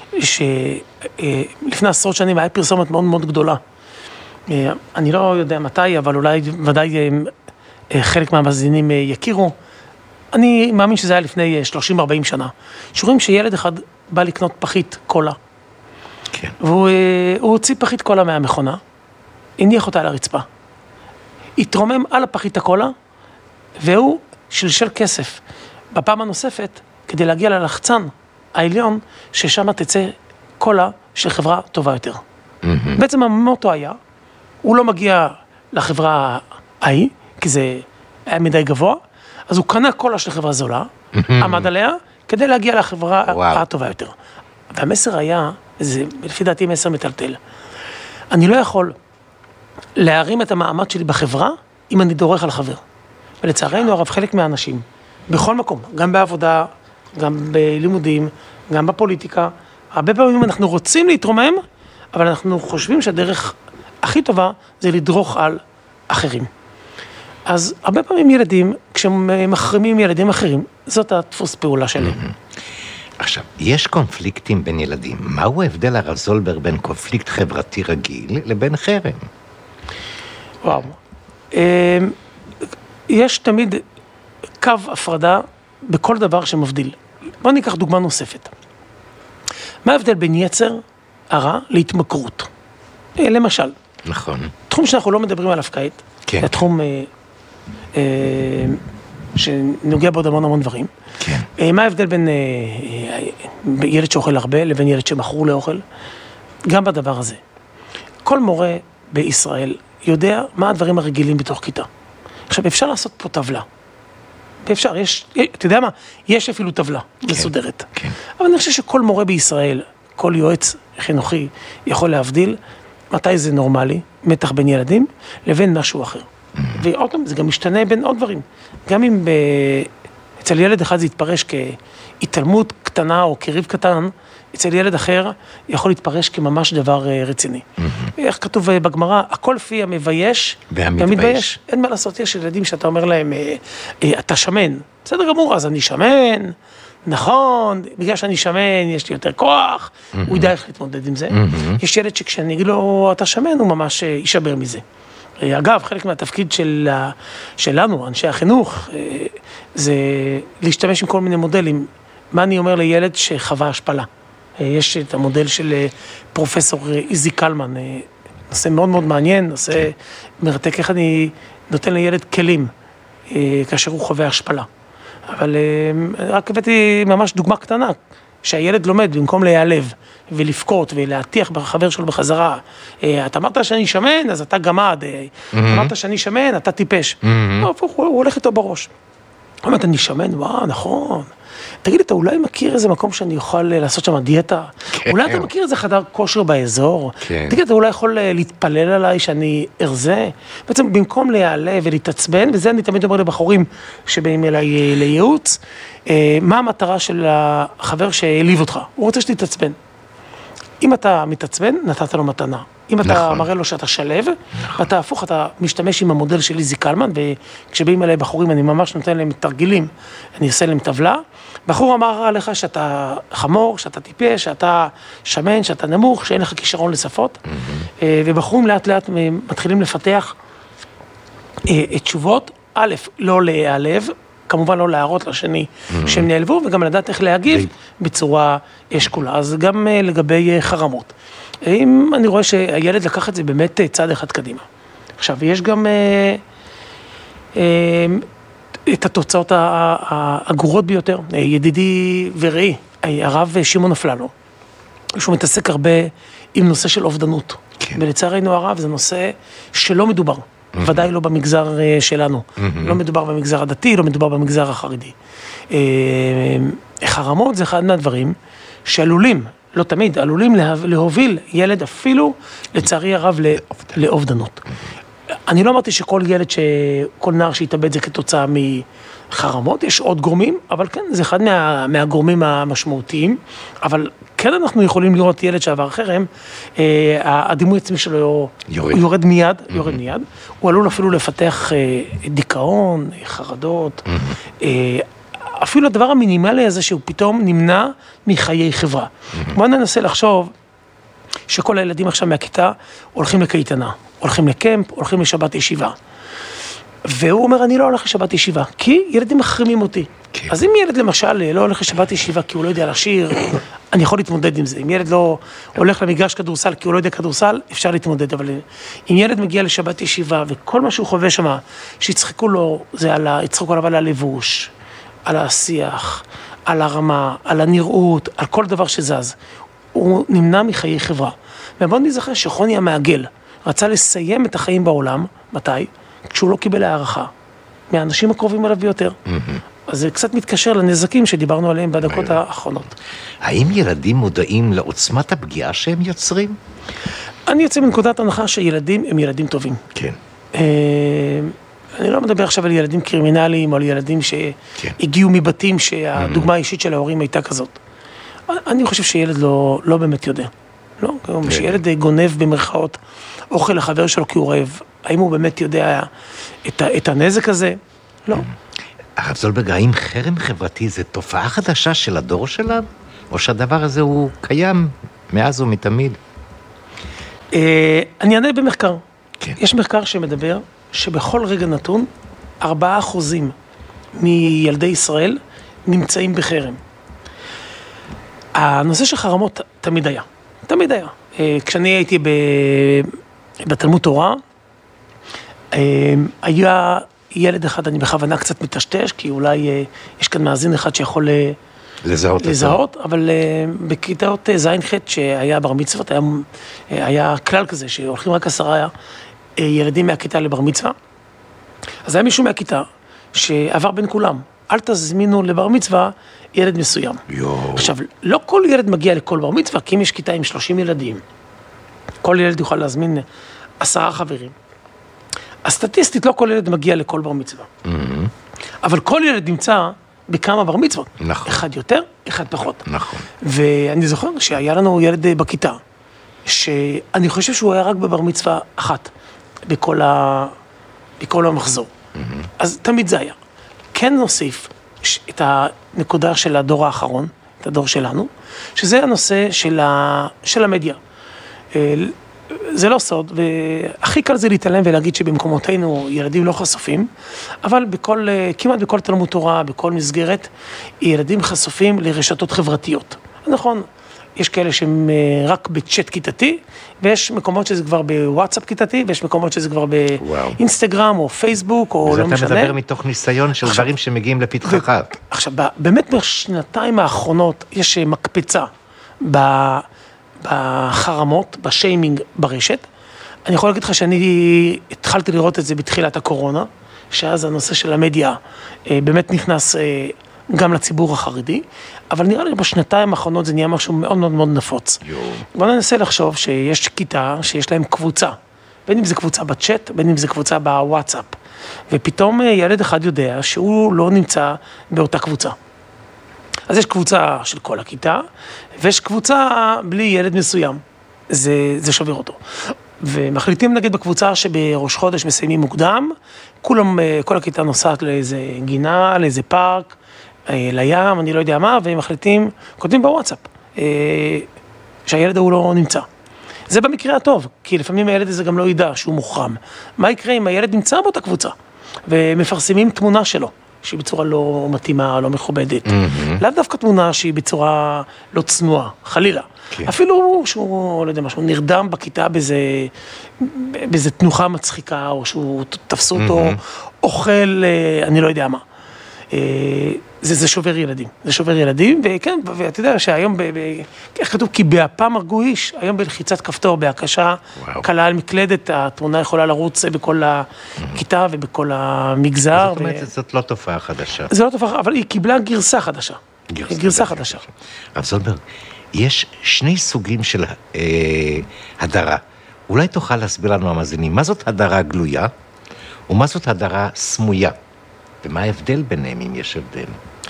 S2: שלפני עשרות שנים היה פרסומת מאוד מאוד גדולה. אני לא יודע מתי, אבל אולי ודאי חלק מהמאזינים יכירו. אני מאמין שזה היה לפני שלושים ארבעים שנה. שרואים שילד אחד בא לקנות פחית קולה.
S1: כן.
S2: והוא הוציא פחית קולה מהמכונה, הניח אותה על הרצפה. התרומם על הפחית הקולה, והוא שלשל כסף. בפעם הנוספת, כדי להגיע ללחצן העליון, ששם תצא קולה של חברה טובה יותר. Mm-hmm. בעצם המוטו היה, הוא לא מגיע לחברה ההיא, כי זה היה מדי גבוה, אז הוא קנה קולה של חברה זולה, mm-hmm. עמד עליה, כדי להגיע לחברה wow. הטובה יותר. והמסר היה, זה לפי דעתי מסר מטלטל. אני לא יכול להרים את המעמד שלי בחברה, אם אני דורך על חבר. ולצערנו הרב, חלק מהאנשים, בכל מקום, גם בעבודה, גם בלימודים, גם בפוליטיקה, הרבה פעמים אנחנו רוצים להתרומם, אבל אנחנו חושבים שהדרך הכי טובה זה לדרוך על אחרים. אז הרבה פעמים ילדים, כשהם מחרימים ילדים אחרים, זאת הדפוס פעולה שלהם.
S1: עכשיו, יש קונפליקטים בין ילדים. מהו ההבדל, הרב זולברג, בין קונפליקט חברתי רגיל לבין חרם?
S2: וואו. יש תמיד קו הפרדה בכל דבר שמבדיל. בואו ניקח דוגמה נוספת. מה ההבדל בין יצר הרע להתמכרות? למשל.
S1: נכון.
S2: תחום שאנחנו לא מדברים עליו כעת.
S1: כן.
S2: זה תחום אה, אה, שנוגע בעוד המון המון דברים.
S1: כן.
S2: אה, מה ההבדל בין אה, אה, ילד שאוכל הרבה לבין ילד שמכור לאוכל? גם בדבר הזה. כל מורה בישראל יודע מה הדברים הרגילים בתוך כיתה. עכשיו, אפשר לעשות פה טבלה. ואפשר, יש, אתה יודע מה? יש אפילו טבלה מסודרת.
S1: כן.
S2: אבל אני חושב שכל מורה בישראל, כל יועץ חינוכי יכול להבדיל מתי זה נורמלי, מתח בין ילדים, לבין משהו אחר. ועוד פעם, זה גם משתנה בין עוד דברים. גם אם ב... אצל ילד אחד זה יתפרש כהתעלמות קטנה או כריב קטן, אצל ילד אחר יכול להתפרש כממש דבר רציני. איך כתוב בגמרא, הכל פי המבייש והמתבייש. אין מה לעשות, יש ילדים שאתה אומר להם, אתה שמן. בסדר גמור, אז אני שמן, נכון, בגלל שאני שמן, יש לי יותר כוח, הוא ידע איך להתמודד עם זה. יש ילד שכשאני אגיד לו, אתה שמן, הוא ממש יישבר מזה. אגב, חלק מהתפקיד של, שלנו, אנשי החינוך, זה להשתמש עם כל מיני מודלים. מה אני אומר לילד שחווה השפלה? יש את המודל של פרופסור איזי קלמן, נושא מאוד מאוד מעניין, נושא מרתק איך אני נותן לילד כלים כאשר הוא חווה השפלה. אבל רק הבאתי ממש דוגמה קטנה, שהילד לומד במקום להיעלב ולפקוט ולהטיח בחבר שלו בחזרה. אתה אמרת שאני שמן, אז אתה גמד. אמרת שאני שמן, אתה טיפש. הוא הולך איתו בראש. אמרת, אני שמן, וואו, נכון. תגיד, אתה אולי מכיר איזה מקום שאני יכול לעשות שם דיאטה? אולי אתה מכיר איזה חדר כושר באזור? תגיד, אתה אולי יכול להתפלל עליי שאני ארזה? בעצם במקום להיעלב ולהתעצבן, וזה אני תמיד אומר לבחורים שבאים אליי לייעוץ, מה המטרה של החבר שהעליב אותך? הוא רוצה שתתעצבן. אם אתה מתעצבן, נתת לו מתנה. אם אתה מראה לו שאתה שלב, ואתה הפוך, אתה משתמש עם המודל של איזי קלמן, וכשבאים אליי בחורים, אני ממש נותן להם תרגילים, אני אעשה להם טבלה. בחור אמר עליך שאתה חמור, שאתה טיפש, שאתה שמן, שאתה נמוך, שאין לך כישרון לשפות, ובחורים לאט לאט מתחילים לפתח תשובות, א', לא להיעלב, כמובן לא להראות לשני שהם נעלבו, וגם לדעת איך להגיב בצורה שקולה. אז גם לגבי חרמות. אם אני רואה שהילד לקח את זה באמת צעד אחד קדימה. עכשיו, יש גם את התוצאות הגרועות ביותר. ידידי ורעי, הרב שמעון אפללו, שהוא מתעסק הרבה עם נושא של אובדנות. ולצערנו הרב זה נושא שלא מדובר. ודאי לא במגזר שלנו. לא מדובר במגזר הדתי, לא מדובר במגזר החרדי. חרמות זה אחד מהדברים שעלולים, לא תמיד, עלולים להוביל ילד אפילו, לצערי הרב, לאובדנות. אני לא אמרתי שכל ילד, כל נער שיתאבד זה כתוצאה מחרמות, יש עוד גורמים, אבל כן, זה אחד מה, מהגורמים המשמעותיים, אבל כן אנחנו יכולים לראות ילד שעבר חרם, אה, הדימוי עצמי שלו יורד, יורד מיד, mm-hmm. יורד מיד, הוא עלול אפילו לפתח אה, דיכאון, חרדות, mm-hmm. אה, אפילו הדבר המינימלי הזה שהוא פתאום נמנע מחיי חברה. Mm-hmm. בוא ננסה לחשוב שכל הילדים עכשיו מהכיתה הולכים לקייטנה, הולכים לקמפ, הולכים לשבת ישיבה. והוא אומר, אני לא הולך לשבת ישיבה, כי ילדים מחרימים אותי. כן. אז אם ילד למשל לא הולך לשבת ישיבה כי הוא לא יודע לשיר, אני יכול להתמודד עם זה. אם ילד לא הולך למגרש כדורסל כי הוא לא יודע כדורסל, אפשר להתמודד. אבל אם ילד מגיע לשבת ישיבה וכל מה שהוא חווה שם, שיצחקו לו, זה על ה... יצחקו עליו על הלבוש, על השיח, על הרמה, על הנראות, על כל דבר שזז. הוא נמנע מחיי חברה. ובוא נזכר שחוני המעגל רצה לסיים את החיים בעולם, מתי? כשהוא לא קיבל הערכה, מהאנשים הקרובים אליו ביותר. אז זה קצת מתקשר לנזקים שדיברנו עליהם בדקות האחרונות.
S1: האם ילדים מודעים לעוצמת הפגיעה שהם יוצרים?
S2: אני יוצא מנקודת הנחה שילדים הם ילדים טובים.
S1: כן.
S2: אני לא מדבר עכשיו על ילדים קרימינליים, או על ילדים שהגיעו מבתים שהדוגמה האישית של ההורים הייתה כזאת. אני חושב שילד לא, לא באמת יודע. לא, שילד גונב במרכאות אוכל לחבר שלו כי הוא רעב. האם הוא באמת יודע את, את הנזק הזה? לא.
S1: הרב זולברג, האם חרם חברתי זה תופעה חדשה של הדור שלנו? או שהדבר הזה הוא קיים מאז ומתמיד?
S2: אני אענה במחקר. כן. יש מחקר שמדבר שבכל רגע נתון, ארבעה אחוזים מילדי ישראל נמצאים בחרם. הנושא של חרמות תמיד היה. תמיד היה. כשאני הייתי ב... בתלמוד תורה, היה ילד אחד, אני בכוונה קצת מטשטש, כי אולי יש כאן מאזין אחד שיכול
S1: לזהות,
S2: לזהות אבל בכיתות זין ח' שהיה בר מצוות, היה, היה כלל כזה, שהולכים רק עשרה ילדים מהכיתה לבר מצווה. אז היה מישהו מהכיתה שעבר בין כולם. אל תזמינו לבר מצווה ילד מסוים.
S1: יו.
S2: עכשיו, לא כל ילד מגיע לכל בר מצווה, כי אם יש כיתה עם שלושים ילדים, כל ילד יוכל להזמין עשרה חברים. הסטטיסטית, לא כל ילד מגיע לכל בר מצווה. Mm-hmm. אבל כל ילד נמצא בכמה בר מצוות.
S1: נכון.
S2: אחד יותר, אחד פחות.
S1: נכון.
S2: ואני זוכר שהיה לנו ילד בכיתה, שאני חושב שהוא היה רק בבר מצווה אחת, בכל, ה... בכל המחזור. Mm-hmm. אז תמיד זה היה. כן נוסיף את הנקודה של הדור האחרון, את הדור שלנו, שזה הנושא של, ה... של המדיה. זה לא סוד, והכי קל זה להתעלם ולהגיד שבמקומותינו ילדים לא חשופים, אבל בכל, כמעט בכל תלמוד תורה, בכל מסגרת, ילדים חשופים לרשתות חברתיות. נכון, יש כאלה שהם רק בצ'אט כיתתי, ויש מקומות שזה כבר בוואטסאפ כיתתי, ויש מקומות שזה כבר באינסטגרם או פייסבוק, או לא משנה.
S1: וזה אתה מדבר מתוך ניסיון של דברים שמגיעים לפתחך.
S2: עכשיו, באמת בשנתיים האחרונות יש מקפצה ב... בחרמות, בשיימינג ברשת. אני יכול להגיד לך שאני התחלתי לראות את זה בתחילת הקורונה, שאז הנושא של המדיה באמת נכנס גם לציבור החרדי, אבל נראה לי בשנתיים האחרונות זה נהיה משהו מאוד מאוד מאוד נפוץ. בוא ננסה לחשוב שיש כיתה שיש להם קבוצה, בין אם זה קבוצה בצ'אט, בין אם זה קבוצה בוואטסאפ, ופתאום ילד אחד יודע שהוא לא נמצא באותה קבוצה. אז יש קבוצה של כל הכיתה, ויש קבוצה בלי ילד מסוים. זה, זה שובר אותו. ומחליטים נגיד בקבוצה שבראש חודש מסיימים מוקדם, כולם, כל הכיתה נוסעת לאיזה גינה, לאיזה פארק, לים, אני לא יודע מה, והם מחליטים, כותבים בוואטסאפ, שהילד הוא לא נמצא. זה במקרה הטוב, כי לפעמים הילד הזה גם לא ידע שהוא מוחרם. מה יקרה אם הילד נמצא באותה קבוצה, ומפרסמים תמונה שלו? שהיא בצורה לא מתאימה, לא מכובדת. לאו דווקא תמונה שהיא בצורה לא צנועה, חלילה. אפילו שהוא, לא יודע מה, שהוא נרדם בכיתה באיזה תנוחה מצחיקה, או שהוא תפסו אותו, אוכל, אני לא יודע מה. זה, זה שובר ילדים. זה שובר ילדים, וכן, ואתה יודע שהיום, איך כתוב? כי באפם הרגו איש, היום בלחיצת כפתור, בהקשה, קלה על מקלדת, התמונה יכולה לרוץ בכל הכיתה ובכל המגזר.
S1: זאת אומרת, זאת לא תופעה חדשה.
S2: זה לא תופעה, אבל היא קיבלה גרסה חדשה. גרסה חדשה.
S1: רב זולברג, יש שני סוגים של הדרה. אולי תוכל להסביר לנו המאזינים, מה זאת הדרה גלויה, ומה זאת הדרה סמויה? ומה ההבדל ביניהם, אם יש הבדל?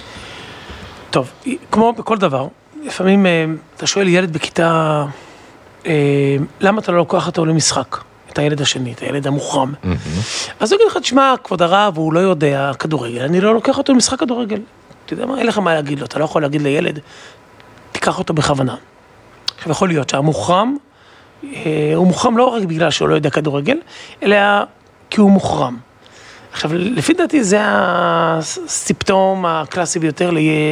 S2: טוב, כמו בכל דבר, לפעמים אתה שואל ילד בכיתה, למה אתה לא לוקח אותו למשחק? את הילד השני, את הילד המוחרם. אז הוא יגיד לך, תשמע, כבוד הרב, הוא לא יודע כדורגל, אני לא לוקח אותו למשחק כדורגל. אתה יודע מה, אין לך מה להגיד לו, אתה לא יכול להגיד לילד, תיקח אותו בכוונה. עכשיו, יכול להיות שהמוחרם, הוא מוחרם לא רק בגלל שהוא לא יודע כדורגל, אלא כי הוא מוחרם. עכשיו, לפי דעתי זה הסיפטום הקלאסי ביותר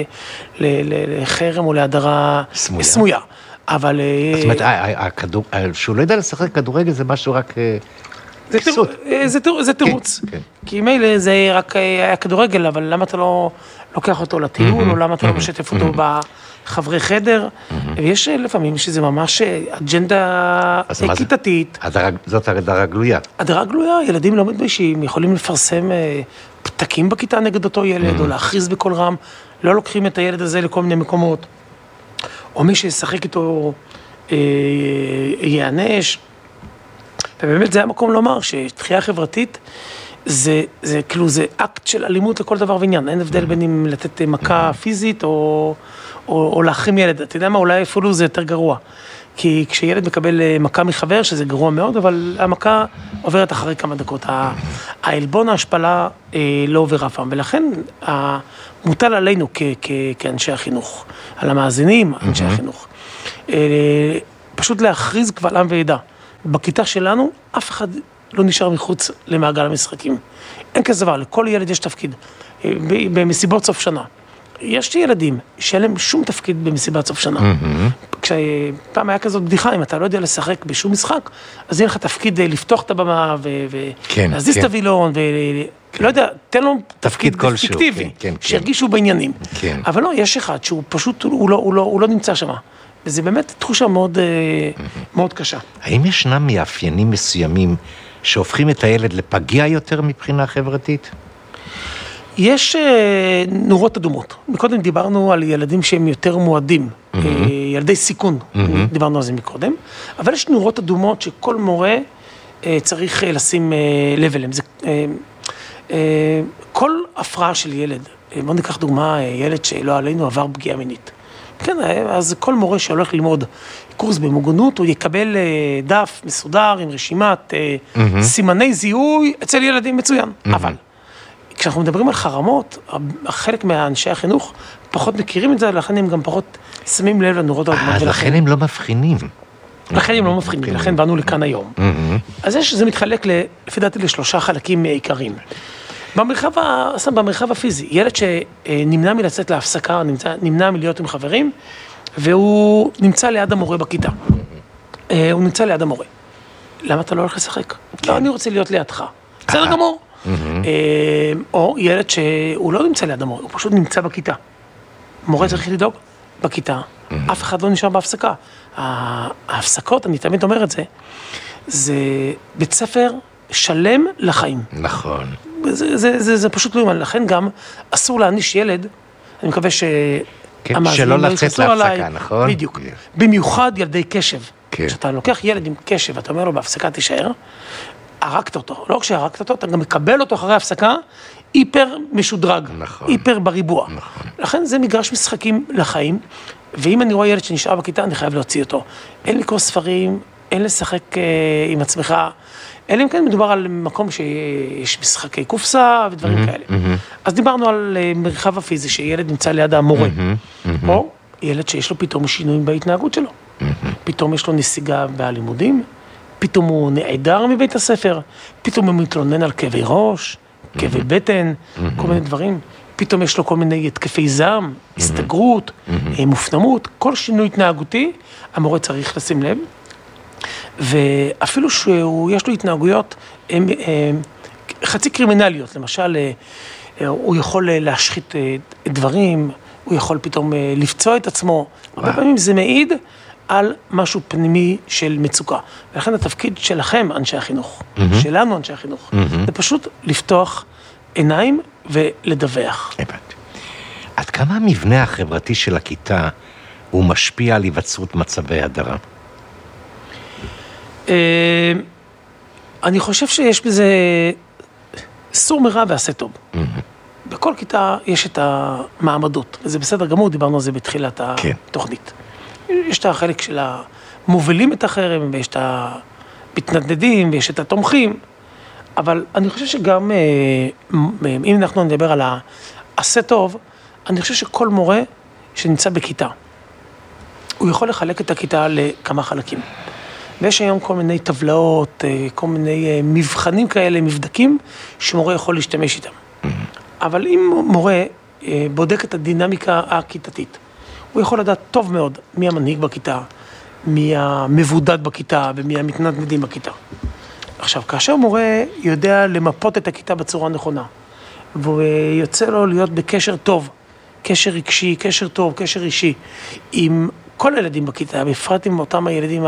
S2: לחרם או להדרה סמויה. אבל...
S1: זאת אומרת, שהוא לא יודע לשחק כדורגל זה משהו רק כסות.
S2: זה תירוץ. כי מילא זה רק היה כדורגל, אבל למה אתה לא לוקח אותו לטיול, או למה אתה לא משתף אותו בחברי חדר? ויש לפעמים שזה ממש אג'נדה כיתתית.
S1: זאת הדרה גלויה.
S2: הדרה גלויה, ילדים לא מתביישים, יכולים לפרסם פתקים בכיתה נגד אותו ילד, או להכריז בכל רם, לא לוקחים את הילד הזה לכל מיני מקומות. או מי שישחק איתו יענש. ובאמת זה המקום לומר שתחייה חברתית, זה, זה כאילו זה אקט של אלימות לכל דבר ועניין. אין הבדל בין אם לתת מכה פיזית או, או, או להחרים ילד. אתה יודע מה, אולי אפילו זה יותר גרוע. כי כשילד מקבל מכה מחבר, שזה גרוע מאוד, אבל המכה עוברת אחרי כמה דקות. העלבון ההשפלה לא עובר אף פעם. ולכן מוטל עלינו כ, כ, כאנשי החינוך, על המאזינים, אנשי החינוך. פשוט להכריז קבל עם ועדה. בכיתה שלנו, אף אחד לא נשאר מחוץ למעגל המשחקים. אין כזה דבר, לכל ילד יש תפקיד. במסיבות סוף שנה. יש ילדים שאין להם שום תפקיד במסיבת סוף שנה. כשפעם היה כזאת בדיחה, אם אתה לא יודע לשחק בשום משחק, אז יהיה לך תפקיד לפתוח את הבמה ולהזיז את הווילון, ולא יודע, תן לו תפקיד פיקטיבי, שירגישו בעניינים. אבל לא, יש אחד שהוא פשוט, הוא לא נמצא שם. וזה באמת תחושה מאוד, מאוד קשה.
S1: האם ישנם מאפיינים מסוימים שהופכים את הילד לפגיע יותר מבחינה חברתית?
S2: יש אה, נורות אדומות. מקודם דיברנו על ילדים שהם יותר מועדים, mm-hmm. אה, ילדי סיכון, mm-hmm. דיברנו על זה מקודם, אבל יש נורות אדומות שכל מורה אה, צריך אה, לשים אה, לב אליהם. זה, אה, אה, כל הפרעה של ילד, אה, בואו ניקח דוגמה, אה, ילד שלא עלינו עבר פגיעה מינית. כן, אה, אז כל מורה שהולך ללמוד קורס במוגנות, הוא יקבל אה, דף מסודר עם רשימת אה, mm-hmm. סימני זיהוי אצל ילדים מצוין, mm-hmm. אבל כשאנחנו מדברים על חרמות, חלק מהאנשי החינוך פחות מכירים את זה, לכן הם גם פחות שמים לב לנורות האדומות.
S1: אז לכן הם לא מבחינים.
S2: לכן הם לא מבחינים, לכן באנו לכאן היום. אז זה מתחלק, לפי דעתי, לשלושה חלקים עיקריים. במרחב הפיזי, ילד שנמנע מלצאת להפסקה, נמנע מלהיות עם חברים, והוא נמצא ליד המורה בכיתה. הוא נמצא ליד המורה. למה אתה לא הולך לשחק? לא, אני רוצה להיות לידך. בסדר גמור. או ילד שהוא לא נמצא ליד המורה, הוא פשוט נמצא בכיתה. מורה צריך לדאוג בכיתה, אף אחד לא נשאר בהפסקה. ההפסקות, אני תמיד אומר את זה, זה בית ספר שלם לחיים.
S1: נכון.
S2: זה, זה, זה, זה פשוט לא יאומן, לכן גם אסור להעניש ילד, אני מקווה ש...
S1: כן, שלא לצאת להפסקה, נכון?
S2: בדיוק. במיוחד ילדי קשב. כשאתה לוקח ילד עם קשב, אתה אומר לו בהפסקה תישאר, הרגת אותו, לא כשהרגת אותו, אתה גם מקבל אותו אחרי הפסקה, היפר משודרג, נכון, היפר בריבוע. נכון. לכן זה מגרש משחקים לחיים, ואם אני רואה ילד שנשאר בכיתה, אני חייב להוציא אותו. אין לקרוא ספרים, אין לשחק אה, עם עצמך, אלא אם כן מדובר על מקום שיש משחקי קופסה ודברים mm-hmm, כאלה. Mm-hmm. אז דיברנו על אה, מרחב הפיזי, שילד נמצא ליד המורה, mm-hmm, mm-hmm. או ילד שיש לו פתאום שינויים בהתנהגות שלו. Mm-hmm. פתאום יש לו נסיגה בלימודים, פתאום הוא נעדר מבית הספר, פתאום הוא מתלונן על כאבי ראש, כאבי בטן, כל מיני דברים. פתאום יש לו כל מיני התקפי זעם, הסתגרות, מופנמות, כל שינוי התנהגותי, המורה צריך לשים לב. ואפילו שיש לו התנהגויות הם, הם, חצי קרימינליות, למשל, הוא יכול להשחית דברים, הוא יכול פתאום לפצוע את עצמו, הרבה פעמים זה מעיד על משהו פנימי של מצוקה. ולכן התפקיד שלכם, אנשי החינוך, mm-hmm. שלנו, אנשי החינוך, mm-hmm. זה פשוט לפתוח עיניים ולדווח.
S1: הבנתי. עד כמה המבנה החברתי של הכיתה הוא משפיע על היווצרות מצבי הדרה?
S2: אני חושב שיש בזה סור מרע ועשה טוב. Mm-hmm. בכל כיתה יש את המעמדות, וזה בסדר גמור, דיברנו על זה בתחילת התוכנית. יש את החלק של המובילים את החרם, ויש את המתנדנדים, ויש את התומכים, אבל אני חושב שגם, אם אנחנו נדבר על העשה טוב, אני חושב שכל מורה שנמצא בכיתה, הוא יכול לחלק את הכיתה לכמה חלקים. ויש היום כל מיני טבלאות, כל מיני מבחנים כאלה, מבדקים, שמורה יכול להשתמש איתם. אבל אם מורה בודק את הדינמיקה הכיתתית, הוא יכול לדעת טוב מאוד מי המנהיג בכיתה, מי המבודד בכיתה ומי המתנדנדים בכיתה. עכשיו, כאשר מורה יודע למפות את הכיתה בצורה נכונה, והוא יוצא לו להיות בקשר טוב, קשר רגשי, קשר טוב, קשר אישי, עם כל הילדים בכיתה, בפרט עם אותם הילדים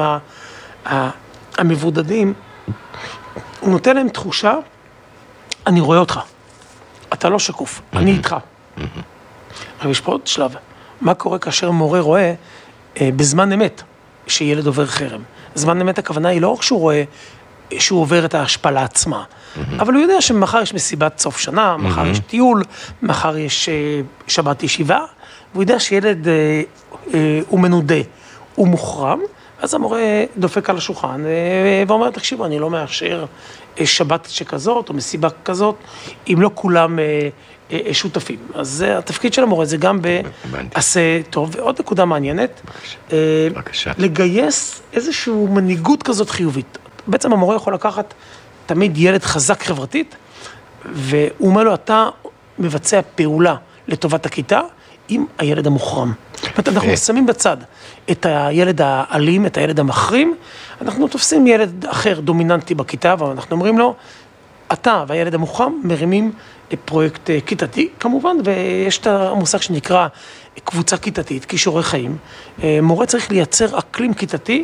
S2: המבודדים, הוא נותן להם תחושה, אני רואה אותך, אתה לא שקוף, אני איתך. אבל יש פה עוד שלב. מה קורה כאשר מורה רואה אה, בזמן אמת שילד עובר חרם? זמן אמת הכוונה היא לא רק שהוא רואה שהוא עובר את ההשפלה עצמה, mm-hmm. אבל הוא יודע שמחר יש מסיבת סוף שנה, מחר mm-hmm. יש טיול, מחר יש אה, שבת ישיבה, והוא יודע שילד אה, אה, הוא מנודה, הוא מוחרם, אז המורה דופק על השולחן אה, ואומר, תקשיבו, אני לא מאשר אה, שבת שכזאת או מסיבה כזאת, אם לא כולם... אה, שותפים. אז זה, התפקיד של המורה זה גם בעשה טוב. ועוד נקודה מעניינת,
S1: בבקשה.
S2: לגייס איזושהי מנהיגות כזאת חיובית. בעצם המורה יכול לקחת תמיד ילד חזק חברתית, והוא אומר לו, אתה מבצע פעולה לטובת הכיתה עם הילד המוחרם. זאת אומרת, אנחנו שמים בצד את הילד האלים, את הילד המחרים, אנחנו תופסים ילד אחר דומיננטי בכיתה, ואנחנו אומרים לו, אתה והילד המוחרם מרימים פרויקט כיתתי, כמובן, ויש את המושג שנקרא קבוצה כיתתית, כישורי חיים. מורה צריך לייצר אקלים כיתתי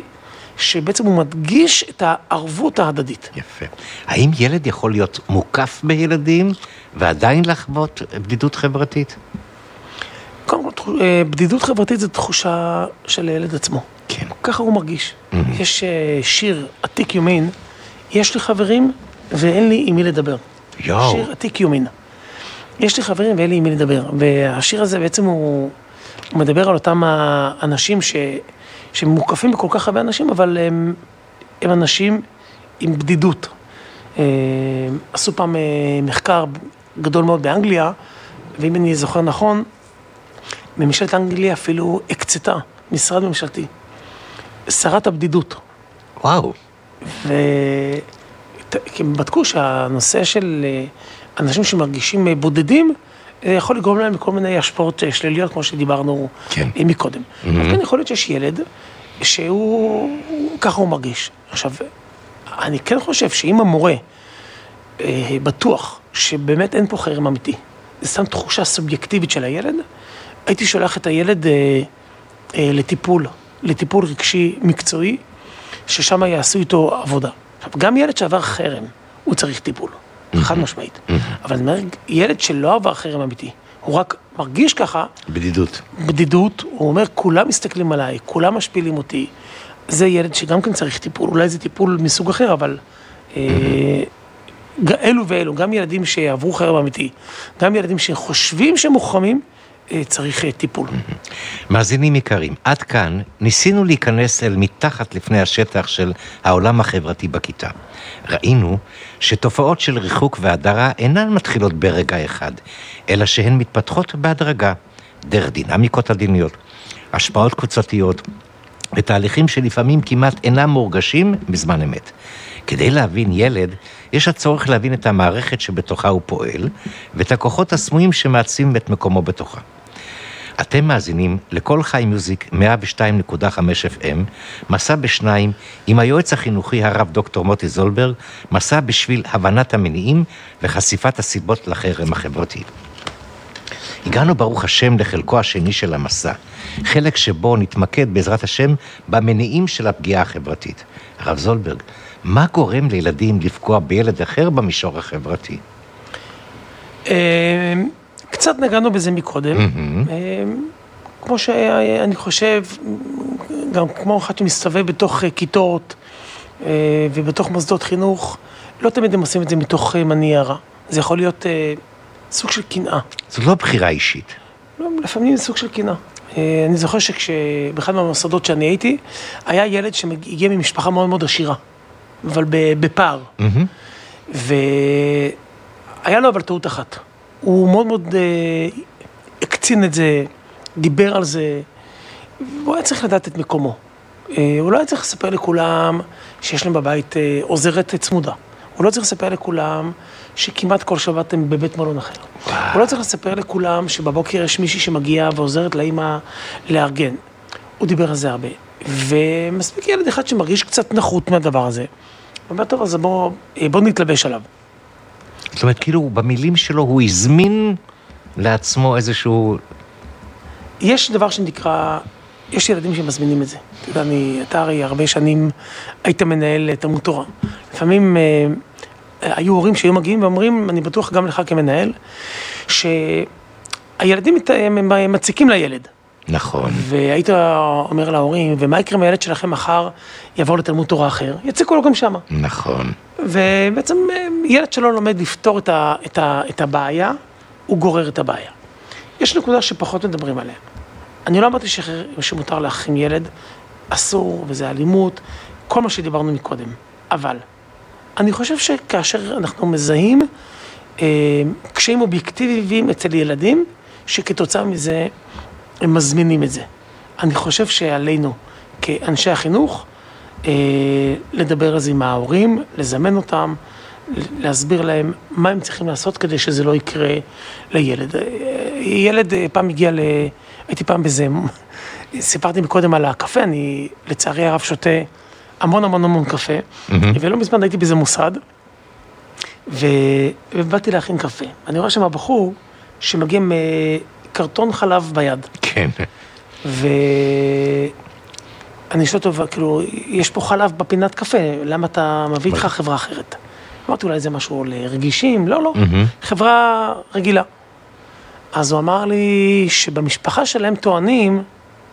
S2: שבעצם הוא מדגיש את הערבות ההדדית.
S1: יפה. האם ילד יכול להיות מוקף בילדים ועדיין לחוות בדידות חברתית?
S2: קודם כל, בדידות חברתית זו תחושה של הילד עצמו.
S1: כן.
S2: ככה הוא מרגיש. Mm-hmm. יש שיר עתיק יומין, יש לי חברים ואין לי עם מי לדבר.
S1: יואו.
S2: שיר עתיק יומין. יש לי חברים ואין לי עם מי לדבר. והשיר הזה בעצם הוא, הוא מדבר על אותם האנשים ש, שמוקפים בכל כך הרבה אנשים, אבל הם, הם אנשים עם בדידות. עשו פעם מחקר גדול מאוד באנגליה, ואם אני זוכר נכון, ממשלת אנגליה אפילו הקצתה, משרד ממשלתי, שרת הבדידות.
S1: וואו.
S2: והם בדקו שהנושא של אנשים שמרגישים בודדים, יכול לגרום להם בכל מיני השפעות שליליות, כמו שדיברנו כן. מקודם. Mm-hmm. אבל כן יכול להיות שיש ילד שהוא, ככה הוא מרגיש. עכשיו, אני כן חושב שאם המורה בטוח שבאמת אין פה חרם אמיתי, זה סתם תחושה סובייקטיבית של הילד, הייתי שולח את הילד אה, אה, לטיפול, לטיפול רגשי מקצועי, ששם יעשו איתו עבודה. עכשיו, גם ילד שעבר חרם, הוא צריך טיפול, mm-hmm. חד משמעית. Mm-hmm. אבל אני אומר, ילד שלא עבר חרם אמיתי, הוא רק מרגיש ככה...
S1: בדידות.
S2: בדידות, הוא אומר, כולם מסתכלים עליי, כולם משפילים אותי. זה ילד שגם כן צריך טיפול, אולי זה טיפול מסוג אחר, אבל... Mm-hmm. אה, אלו ואלו, גם ילדים שעברו חרם אמיתי, גם ילדים שחושבים שהם מוחרמים, צריך טיפול.
S1: מאזינים יקרים, עד כאן ניסינו להיכנס אל מתחת לפני השטח של העולם החברתי בכיתה. ראינו שתופעות של ריחוק והדרה אינן מתחילות ברגע אחד, אלא שהן מתפתחות בהדרגה, דרך דינמיקות עדיניות, השפעות קבוצתיות, ותהליכים שלפעמים כמעט אינם מורגשים בזמן אמת. כדי להבין ילד, יש הצורך להבין את המערכת שבתוכה הוא פועל, ואת הכוחות הסמויים שמעצים את מקומו בתוכה. אתם מאזינים לכל חי מיוזיק מאה ושתיים נקודה חמש אף אם, מסע בשניים עם היועץ החינוכי הרב דוקטור מוטי זולברג, מסע בשביל הבנת המניעים וחשיפת הסיבות לחרם החברתי. הגענו ברוך השם לחלקו השני של המסע, חלק שבו נתמקד בעזרת השם במניעים של הפגיעה החברתית. הרב זולברג, מה גורם לילדים לפגוע בילד אחר במישור החברתי?
S2: קצת נגענו בזה מקודם. כמו שאני חושב, גם כמו אחד שמסתובב בתוך כיתות ובתוך מוסדות חינוך, לא תמיד הם עושים את זה מתוך מניע רע. זה יכול להיות סוג של קנאה.
S1: זו לא בחירה אישית.
S2: לא, לפעמים זה סוג של קנאה. אני זוכר שבאחד מהמוסדות שאני הייתי, היה ילד שהגיע ממשפחה מאוד מאוד עשירה. אבל בפער. Mm-hmm. והיה לו אבל טעות אחת. הוא מאוד מאוד אה, הקצין את זה, דיבר על זה, והוא היה צריך לדעת את מקומו. אה, הוא לא היה צריך לספר לכולם שיש להם בבית אה, עוזרת צמודה. הוא לא צריך לספר לכולם שכמעט כל שבת הם בבית מלון אחר. וואו. הוא לא צריך לספר לכולם שבבוקר יש מישהי שמגיע ועוזרת לאמא לארגן. הוא דיבר על זה הרבה. ומספיק ילד אחד שמרגיש קצת נחות מהדבר הזה. הוא אומר, טוב, אז בוא, בוא נתלבש עליו.
S1: זאת אומרת, כאילו, במילים שלו הוא הזמין לעצמו איזשהו...
S2: יש דבר שנקרא, יש ילדים שמזמינים את זה. אתה יודע, אני, אתה הרי הרבה שנים היית מנהל תלמוד תורה. לפעמים אה, היו הורים שהיו מגיעים ואומרים, אני בטוח גם לך כמנהל, שהילדים הם מציקים לילד.
S1: נכון.
S2: והיית אומר להורים, ומה יקרה אם הילד שלכם מחר יעבור לתלמוד תורה אחר? יציקו לו גם שמה.
S1: נכון.
S2: ובעצם ילד שלא לומד לפתור את, ה, את, ה, את הבעיה, הוא גורר את הבעיה. יש נקודה שפחות מדברים עליה. אני לא אמרתי שמותר להכין ילד, אסור, וזה אלימות, כל מה שדיברנו מקודם. אבל אני חושב שכאשר אנחנו מזהים אה, קשיים אובייקטיביים אצל ילדים, שכתוצאה מזה הם מזמינים את זה. אני חושב שעלינו, כאנשי החינוך, אה, לדבר על זה עם ההורים, לזמן אותם, להסביר להם מה הם צריכים לעשות כדי שזה לא יקרה לילד. ילד פעם הגיע ל... הייתי פעם בזה, סיפרתי מקודם על הקפה, אני לצערי הרב שותה המון המון המון קפה, mm-hmm. ולא מזמן הייתי בזה מוסד, ו... ובאתי להכין קפה. אני רואה שם הבחור שמגיע מקרטון חלב ביד.
S1: כן.
S2: ו... אני שואל אותו, כאילו, יש פה חלב בפינת קפה, למה אתה מביא איתך חברה אחרת? אמרתי, אולי זה משהו לרגישים? לא, לא, חברה רגילה. אז הוא אמר לי שבמשפחה שלהם טוענים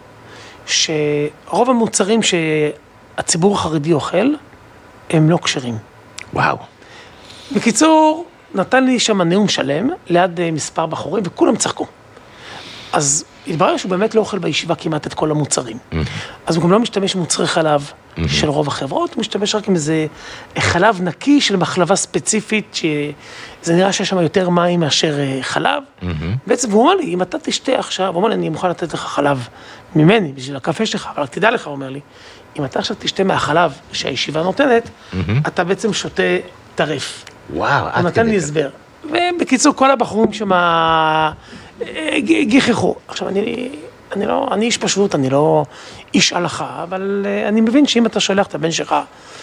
S2: שרוב המוצרים שהציבור החרדי אוכל, הם לא כשרים.
S1: וואו.
S2: בקיצור, נתן לי שם נאום שלם, ליד מספר בחורים, וכולם צחקו. אז התברר שהוא באמת לא אוכל בישיבה כמעט את כל המוצרים. אז הוא גם לא משתמש במוצרי חלב של רוב החברות, הוא משתמש רק עם איזה חלב נקי של מחלבה ספציפית, שזה נראה שיש שם יותר מים מאשר חלב. בעצם הוא אומר לי, אם אתה תשתה עכשיו, הוא אומר לי, אני מוכן לתת לך חלב ממני, בשביל הקפה שלך, אבל תדע לך, הוא אומר לי, אם אתה עכשיו תשתה מהחלב שהישיבה נותנת, אתה בעצם שותה טרף.
S1: וואו,
S2: הוא נתן לי הסבר. ובקיצור, כל הבחורים שם גיחכו. עכשיו, אני, אני לא, אני איש פשוט, אני לא איש הלכה, אבל אני מבין שאם אתה שולח את הבן שלך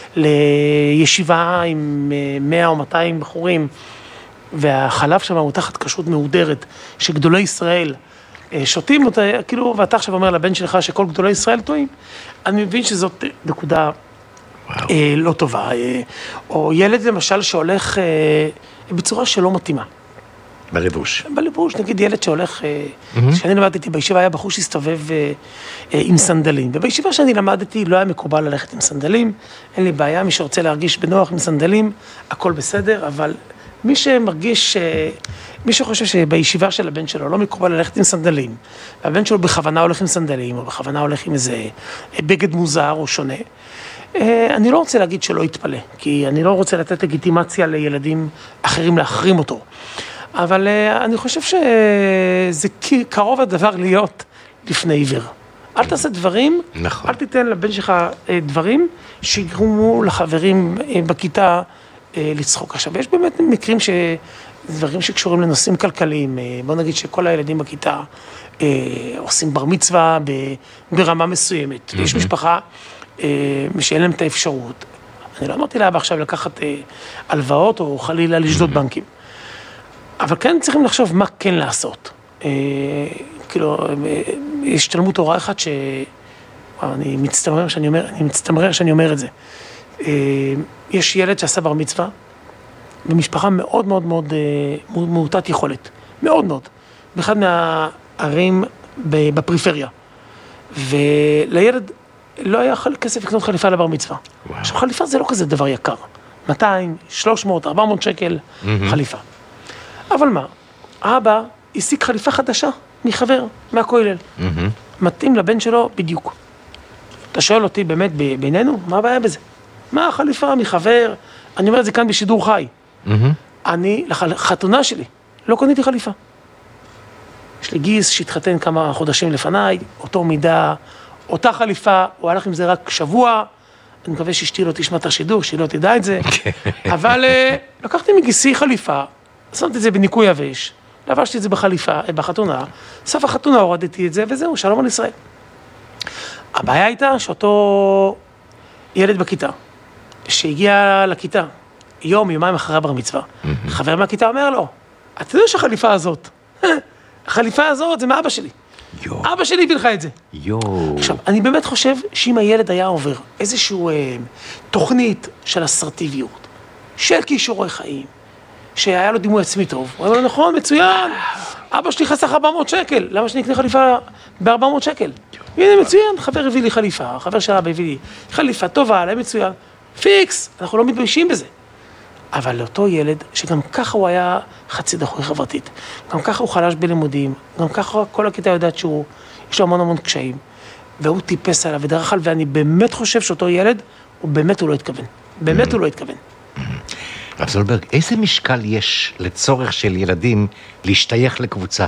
S2: לישיבה עם מאה או מאתיים בחורים, והחלב שם הוא תחת כשרות מהודרת, שגדולי ישראל שותים אותה, כאילו, ואתה עכשיו אומר לבן שלך שכל גדולי ישראל טועים, אני מבין שזאת נקודה אה, לא טובה. אה, או ילד למשל שהולך אה, בצורה שלא מתאימה.
S1: בלבוש.
S2: בלבוש, נגיד ילד שהולך, אה, mm-hmm. שאני למדתי בישיבה, היה בחור שהסתובב אה, אה, עם סנדלים, ובישיבה שאני למדתי לא היה מקובל ללכת עם סנדלים, אין לי בעיה, מי שרוצה להרגיש בנוח עם סנדלים, הכל בסדר, אבל מי שמרגיש, אה, מי שחושב שבישיבה של הבן שלו לא מקובל ללכת עם סנדלים, והבן שלו בכוונה הולך עם סנדלים, או בכוונה הולך עם איזה בגד מוזר או שונה, אני לא רוצה להגיד שלא יתפלא, כי אני לא רוצה לתת לגיטימציה לילדים אחרים להחרים אותו. אבל אני חושב שזה קרוב הדבר להיות לפני עיוור. אל תעשה דברים,
S1: נכון.
S2: אל תיתן לבן שלך דברים שיגרמו לחברים בכיתה לצחוק. עכשיו, יש באמת מקרים ש... דברים שקשורים לנושאים כלכליים, בוא נגיד שכל הילדים בכיתה אה, עושים בר מצווה ב, ברמה מסוימת, mm-hmm. יש משפחה אה, שאין להם את האפשרות. אני לא אמרתי לאבא עכשיו לקחת אה, הלוואות או חלילה לשדוד mm-hmm. בנקים, אבל כן צריכים לחשוב מה כן לעשות. אה, כאילו, אה, יש תלמוד תורה אחד ש... אני מצטמרר שאני אומר, אני מצטמרר שאני אומר את זה. אה, יש ילד שעשה בר מצווה, במשפחה מאוד מאוד מאוד מעוטת יכולת, מאוד מאוד, באחד מהערים בפריפריה. ולילד לא היה כסף לקנות חליפה לבר מצווה. וואו. עכשיו, חליפה זה לא כזה דבר יקר. מאתיים, שלוש מאות, ארבע מאות שקל mm-hmm. חליפה. אבל מה? האבא השיג חליפה חדשה מחבר, מהכולל. Mm-hmm. מתאים לבן שלו בדיוק. אתה שואל אותי באמת בינינו, מה הבעיה בזה? מה החליפה מחבר? אני אומר את זה כאן בשידור חי. Mm-hmm. אני, לחתונה שלי, לא קניתי חליפה. יש לי גיס שהתחתן כמה חודשים לפניי, אותו מידה, אותה חליפה, הוא הלך עם זה רק שבוע, אני מקווה שאשתי לא תשמע את השידור, שהיא לא תדע את זה, אבל uh, לקחתי מגיסי חליפה, שמתי את זה בניקוי יבש, לבשתי את זה בחליפה, בחתונה, סוף החתונה הורדתי את זה, וזהו, שלום על ישראל. הבעיה הייתה שאותו ילד בכיתה, שהגיע לכיתה, יום, יומיים אחרי בר מצווה, mm-hmm. חבר מהכיתה אומר לו, אתה יודע שהחליפה הזאת, החליפה הזאת זה מאבא שלי. יו. אבא שלי הביא לך את זה. יו. עכשיו, אני באמת חושב שאם הילד היה עובר איזשהו אה, תוכנית של אסרטיביות, של כישורי חיים, שהיה לו דימוי עצמי טוב, הוא אומר לו, נכון, מצוין, אבא שלי חסך ארבע מאות שקל, למה שאני אקנה חליפה ב-ארבע מאות שקל? הנה, מצוין, חבר הביא לי חליפה, חבר של אבא הביא לי חליפה טובה, עליהם מצוין, פיקס, אנחנו לא מתביישים בזה. אבל לאותו ילד, שגם ככה הוא היה חצי דחוי חברתית, גם ככה הוא חלש בלימודים, גם ככה כל הכיתה יודעת שהוא, יש לו המון המון קשיים, והוא טיפס עליו ודרך כלל, ואני באמת חושב שאותו ילד, הוא באמת הוא לא התכוון. באמת הוא לא התכוון.
S1: רב זולברג, איזה משקל יש לצורך של ילדים להשתייך לקבוצה?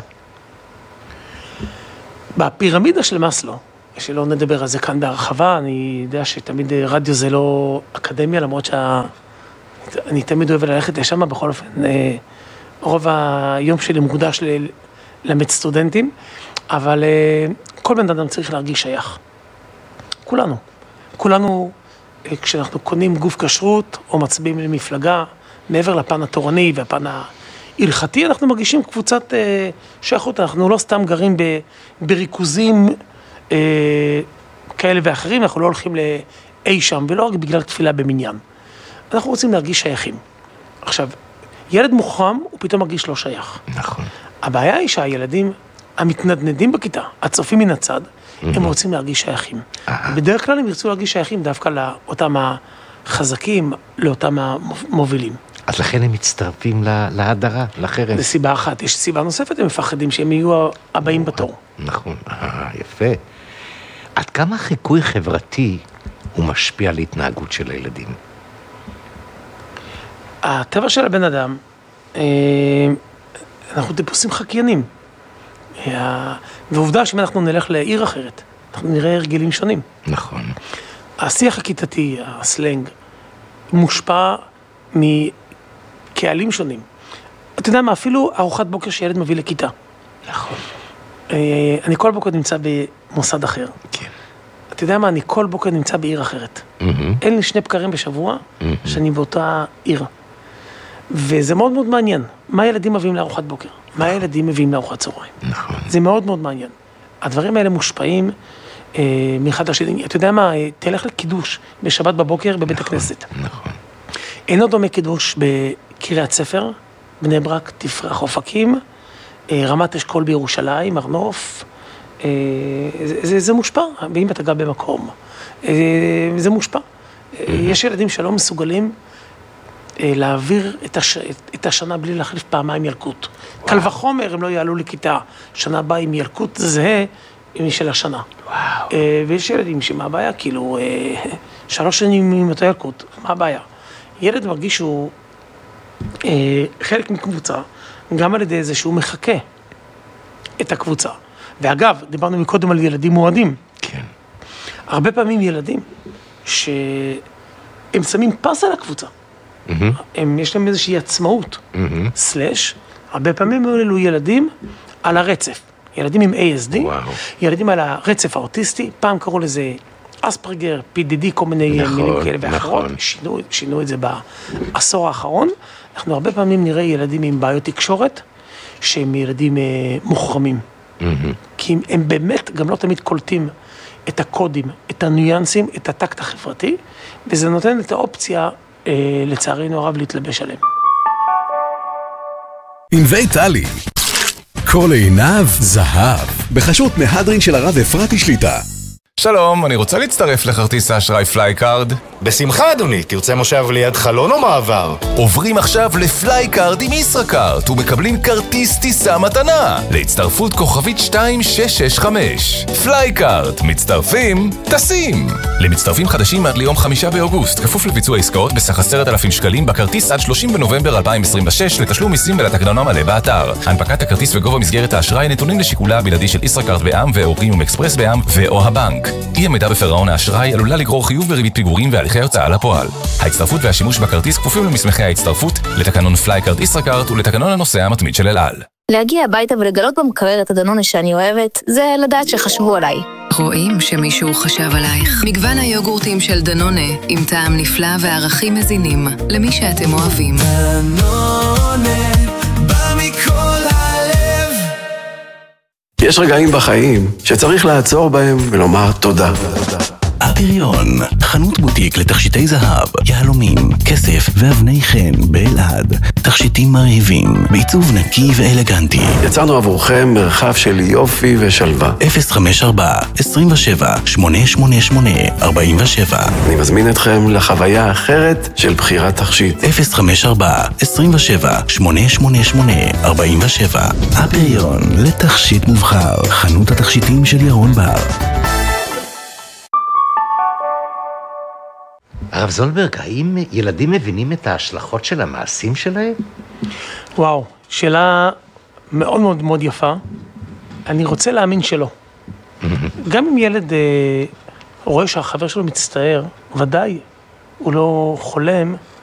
S2: בפירמידה של מאסלו, שלא נדבר על זה כאן בהרחבה, אני יודע שתמיד רדיו זה לא אקדמיה, למרות שה... אני תמיד אוהב ללכת לשם, בכל אופן, רוב היום שלי מוקדש ללמד סטודנטים, אבל כל בן אדם צריך להרגיש שייך. כולנו. כולנו, כשאנחנו קונים גוף כשרות או מצביעים למפלגה, מעבר לפן התורני והפן ההלכתי, אנחנו מרגישים קבוצת שייכות, אנחנו לא סתם גרים בריכוזים כאלה ואחרים, אנחנו לא הולכים לאי שם, ולא רק בגלל תפילה במניין. אנחנו רוצים להרגיש שייכים. עכשיו, ילד מוחרם, הוא פתאום מרגיש לא שייך.
S1: נכון.
S2: הבעיה היא שהילדים המתנדנדים בכיתה, הצופים מן הצד, הם רוצים להרגיש שייכים. בדרך כלל הם ירצו להרגיש שייכים דווקא לאותם החזקים, לאותם המובילים.
S1: אז לכן הם מצטרפים להדרה, לחרם.
S2: זו סיבה אחת. יש סיבה נוספת, הם מפחדים שהם יהיו הבאים בתור.
S1: נכון, יפה. עד כמה חיקוי חברתי הוא משפיע על התנהגות של הילדים?
S2: הטבע של הבן אדם, אנחנו טיפוסים חקיינים. ועובדה שאם אנחנו נלך לעיר אחרת, אנחנו נראה הרגלים שונים.
S1: נכון.
S2: השיח הכיתתי, הסלנג, מושפע מקהלים שונים. אתה יודע מה, אפילו ארוחת בוקר שילד מביא לכיתה.
S1: נכון.
S2: אני כל בוקר נמצא במוסד אחר.
S1: כן.
S2: אתה יודע מה, אני כל בוקר נמצא בעיר אחרת. אין לי שני בקרים בשבוע שאני באותה עיר. וזה מאוד מאוד מעניין. מה הילדים מביאים לארוחת בוקר? מה הילדים מביאים לארוחת צהריים?
S1: נכון.
S2: זה מאוד מאוד מעניין. הדברים האלה מושפעים אה, מאחד לשני. אתה יודע מה, תלך לקידוש בשבת בבוקר בבית
S1: נכון,
S2: הכנסת.
S1: נכון.
S2: אינו דומה קידוש בקריית ספר, בני ברק, תפרח, אופקים, אה, רמת אשכול בירושלים, הר נוף. אה, זה, זה, זה מושפע, ואם אתה גר במקום. אה, זה מושפע. אה, יש ילדים שלא מסוגלים להעביר את, הש... את השנה בלי להחליף פעמיים ילקוט. קל וחומר, הם לא יעלו לכיתה. שנה הבאה עם ילקוט זהה עם של השנה.
S1: וואו.
S2: ויש ילדים שמה הבעיה? כאילו, שלוש שנים עם אותו ילקוט, מה הבעיה? ילד מרגיש שהוא חלק מקבוצה, גם על ידי זה שהוא מחכה את הקבוצה. ואגב, דיברנו מקודם על ילדים מועדים.
S1: כן.
S2: הרבה פעמים ילדים שהם שמים פס על הקבוצה. הם, יש להם איזושהי עצמאות, סלש, הרבה פעמים אלו ילדים על הרצף, ילדים עם איי אס די, ילדים על הרצף האוטיסטי, פעם קראו לזה אספרגר, פי די די, כל מיני מילים כאלה ואחרות, שינו, שינו את זה בעשור האחרון, אנחנו הרבה פעמים נראה ילדים עם בעיות תקשורת, שהם ילדים מוחרמים, כי הם באמת גם לא תמיד קולטים את הקודים, את הניואנסים, את הטקט החברתי, וזה נותן את האופציה לצערנו הרב להתלבש עליהם.
S4: ענבי טלי, כל עיניו זהב, בחשות מהדרין של הרב אפרתי שליטה.
S10: שלום, אני רוצה להצטרף לכרטיס האשראי פלייקארד.
S11: בשמחה אדוני, תרצה מושב ליד חלון או מעבר?
S10: עוברים עכשיו לפלייקארד עם ישראכרט ומקבלים כרטיס טיסה מתנה להצטרפות כוכבית שתיים שש שש חמש. פלייקארד, מצטרפים, טסים. למצטרפים חדשים עד ליום חמישה באוגוסט, כפוף לביצוע עסקאות בסך עשרת אלפים שקלים בכרטיס עד שלושים בנובמבר אלפיים עשרים ושש לתשלום מיסים ולתקנון המלא באתר. הנפקת הכרטיס וגובה מסגרת האשראי נתונים לשיקולה הבלעדי של ישראכרט בע"מ ואוריום אקספרס בע"מ ואו הבנק. אי עמידה בפירעון האשראי עלולה לגרור חיוב בריבית פיגורים והליכי הוצאה לפועל. ההצטרפות והשימוש בכרטיס כפופים למסמכי ההצטרפות, לתקנון פלייקארד ישראכרט ולתקנון הנוסע המתמיד של אל על.
S12: להגיע הביתה ולגלות במקרר את הדנונה שאני אוהבת, זה לדעת שחשבו עליי.
S13: רואים שמישהו חשב עלייך. מגוון היוגורטים של דנונה, עם טעם נפלא וערכים מזינים, למי שאתם אוהבים.
S5: דנונה, בא מכל הלב.
S14: יש רגעים בחיים שצריך לעצור בהם ולומר תודה.
S15: הפריון, חנות בוטיק לתכשיטי זהב, יהלומים, כסף ואבני חן באלעד. תכשיטים מרהיבים, בעיצוב נקי ואלגנטי.
S14: יצרנו עבורכם מרחב של יופי ושלווה.
S15: אפס חמש ארבע, עשרים ושבע, שמונה שמונה שמונה, ארבעים ושבע.
S14: אני מזמין אתכם לחוויה אחרת של בחירת תכשיט.
S15: אפס חמש ארבע, עשרים ושבע, שמונה שמונה שמונה, ארבעים ושבע. הפריון, לתכשיט מובחר, חנות התכשיטים של ירון בר.
S1: הרב זולברג, האם ילדים מבינים את ההשלכות של המעשים שלהם?
S2: וואו, שאלה מאוד מאוד מאוד יפה. אני רוצה להאמין שלא. גם אם ילד אה, רואה שהחבר שלו מצטער, ודאי הוא לא חולם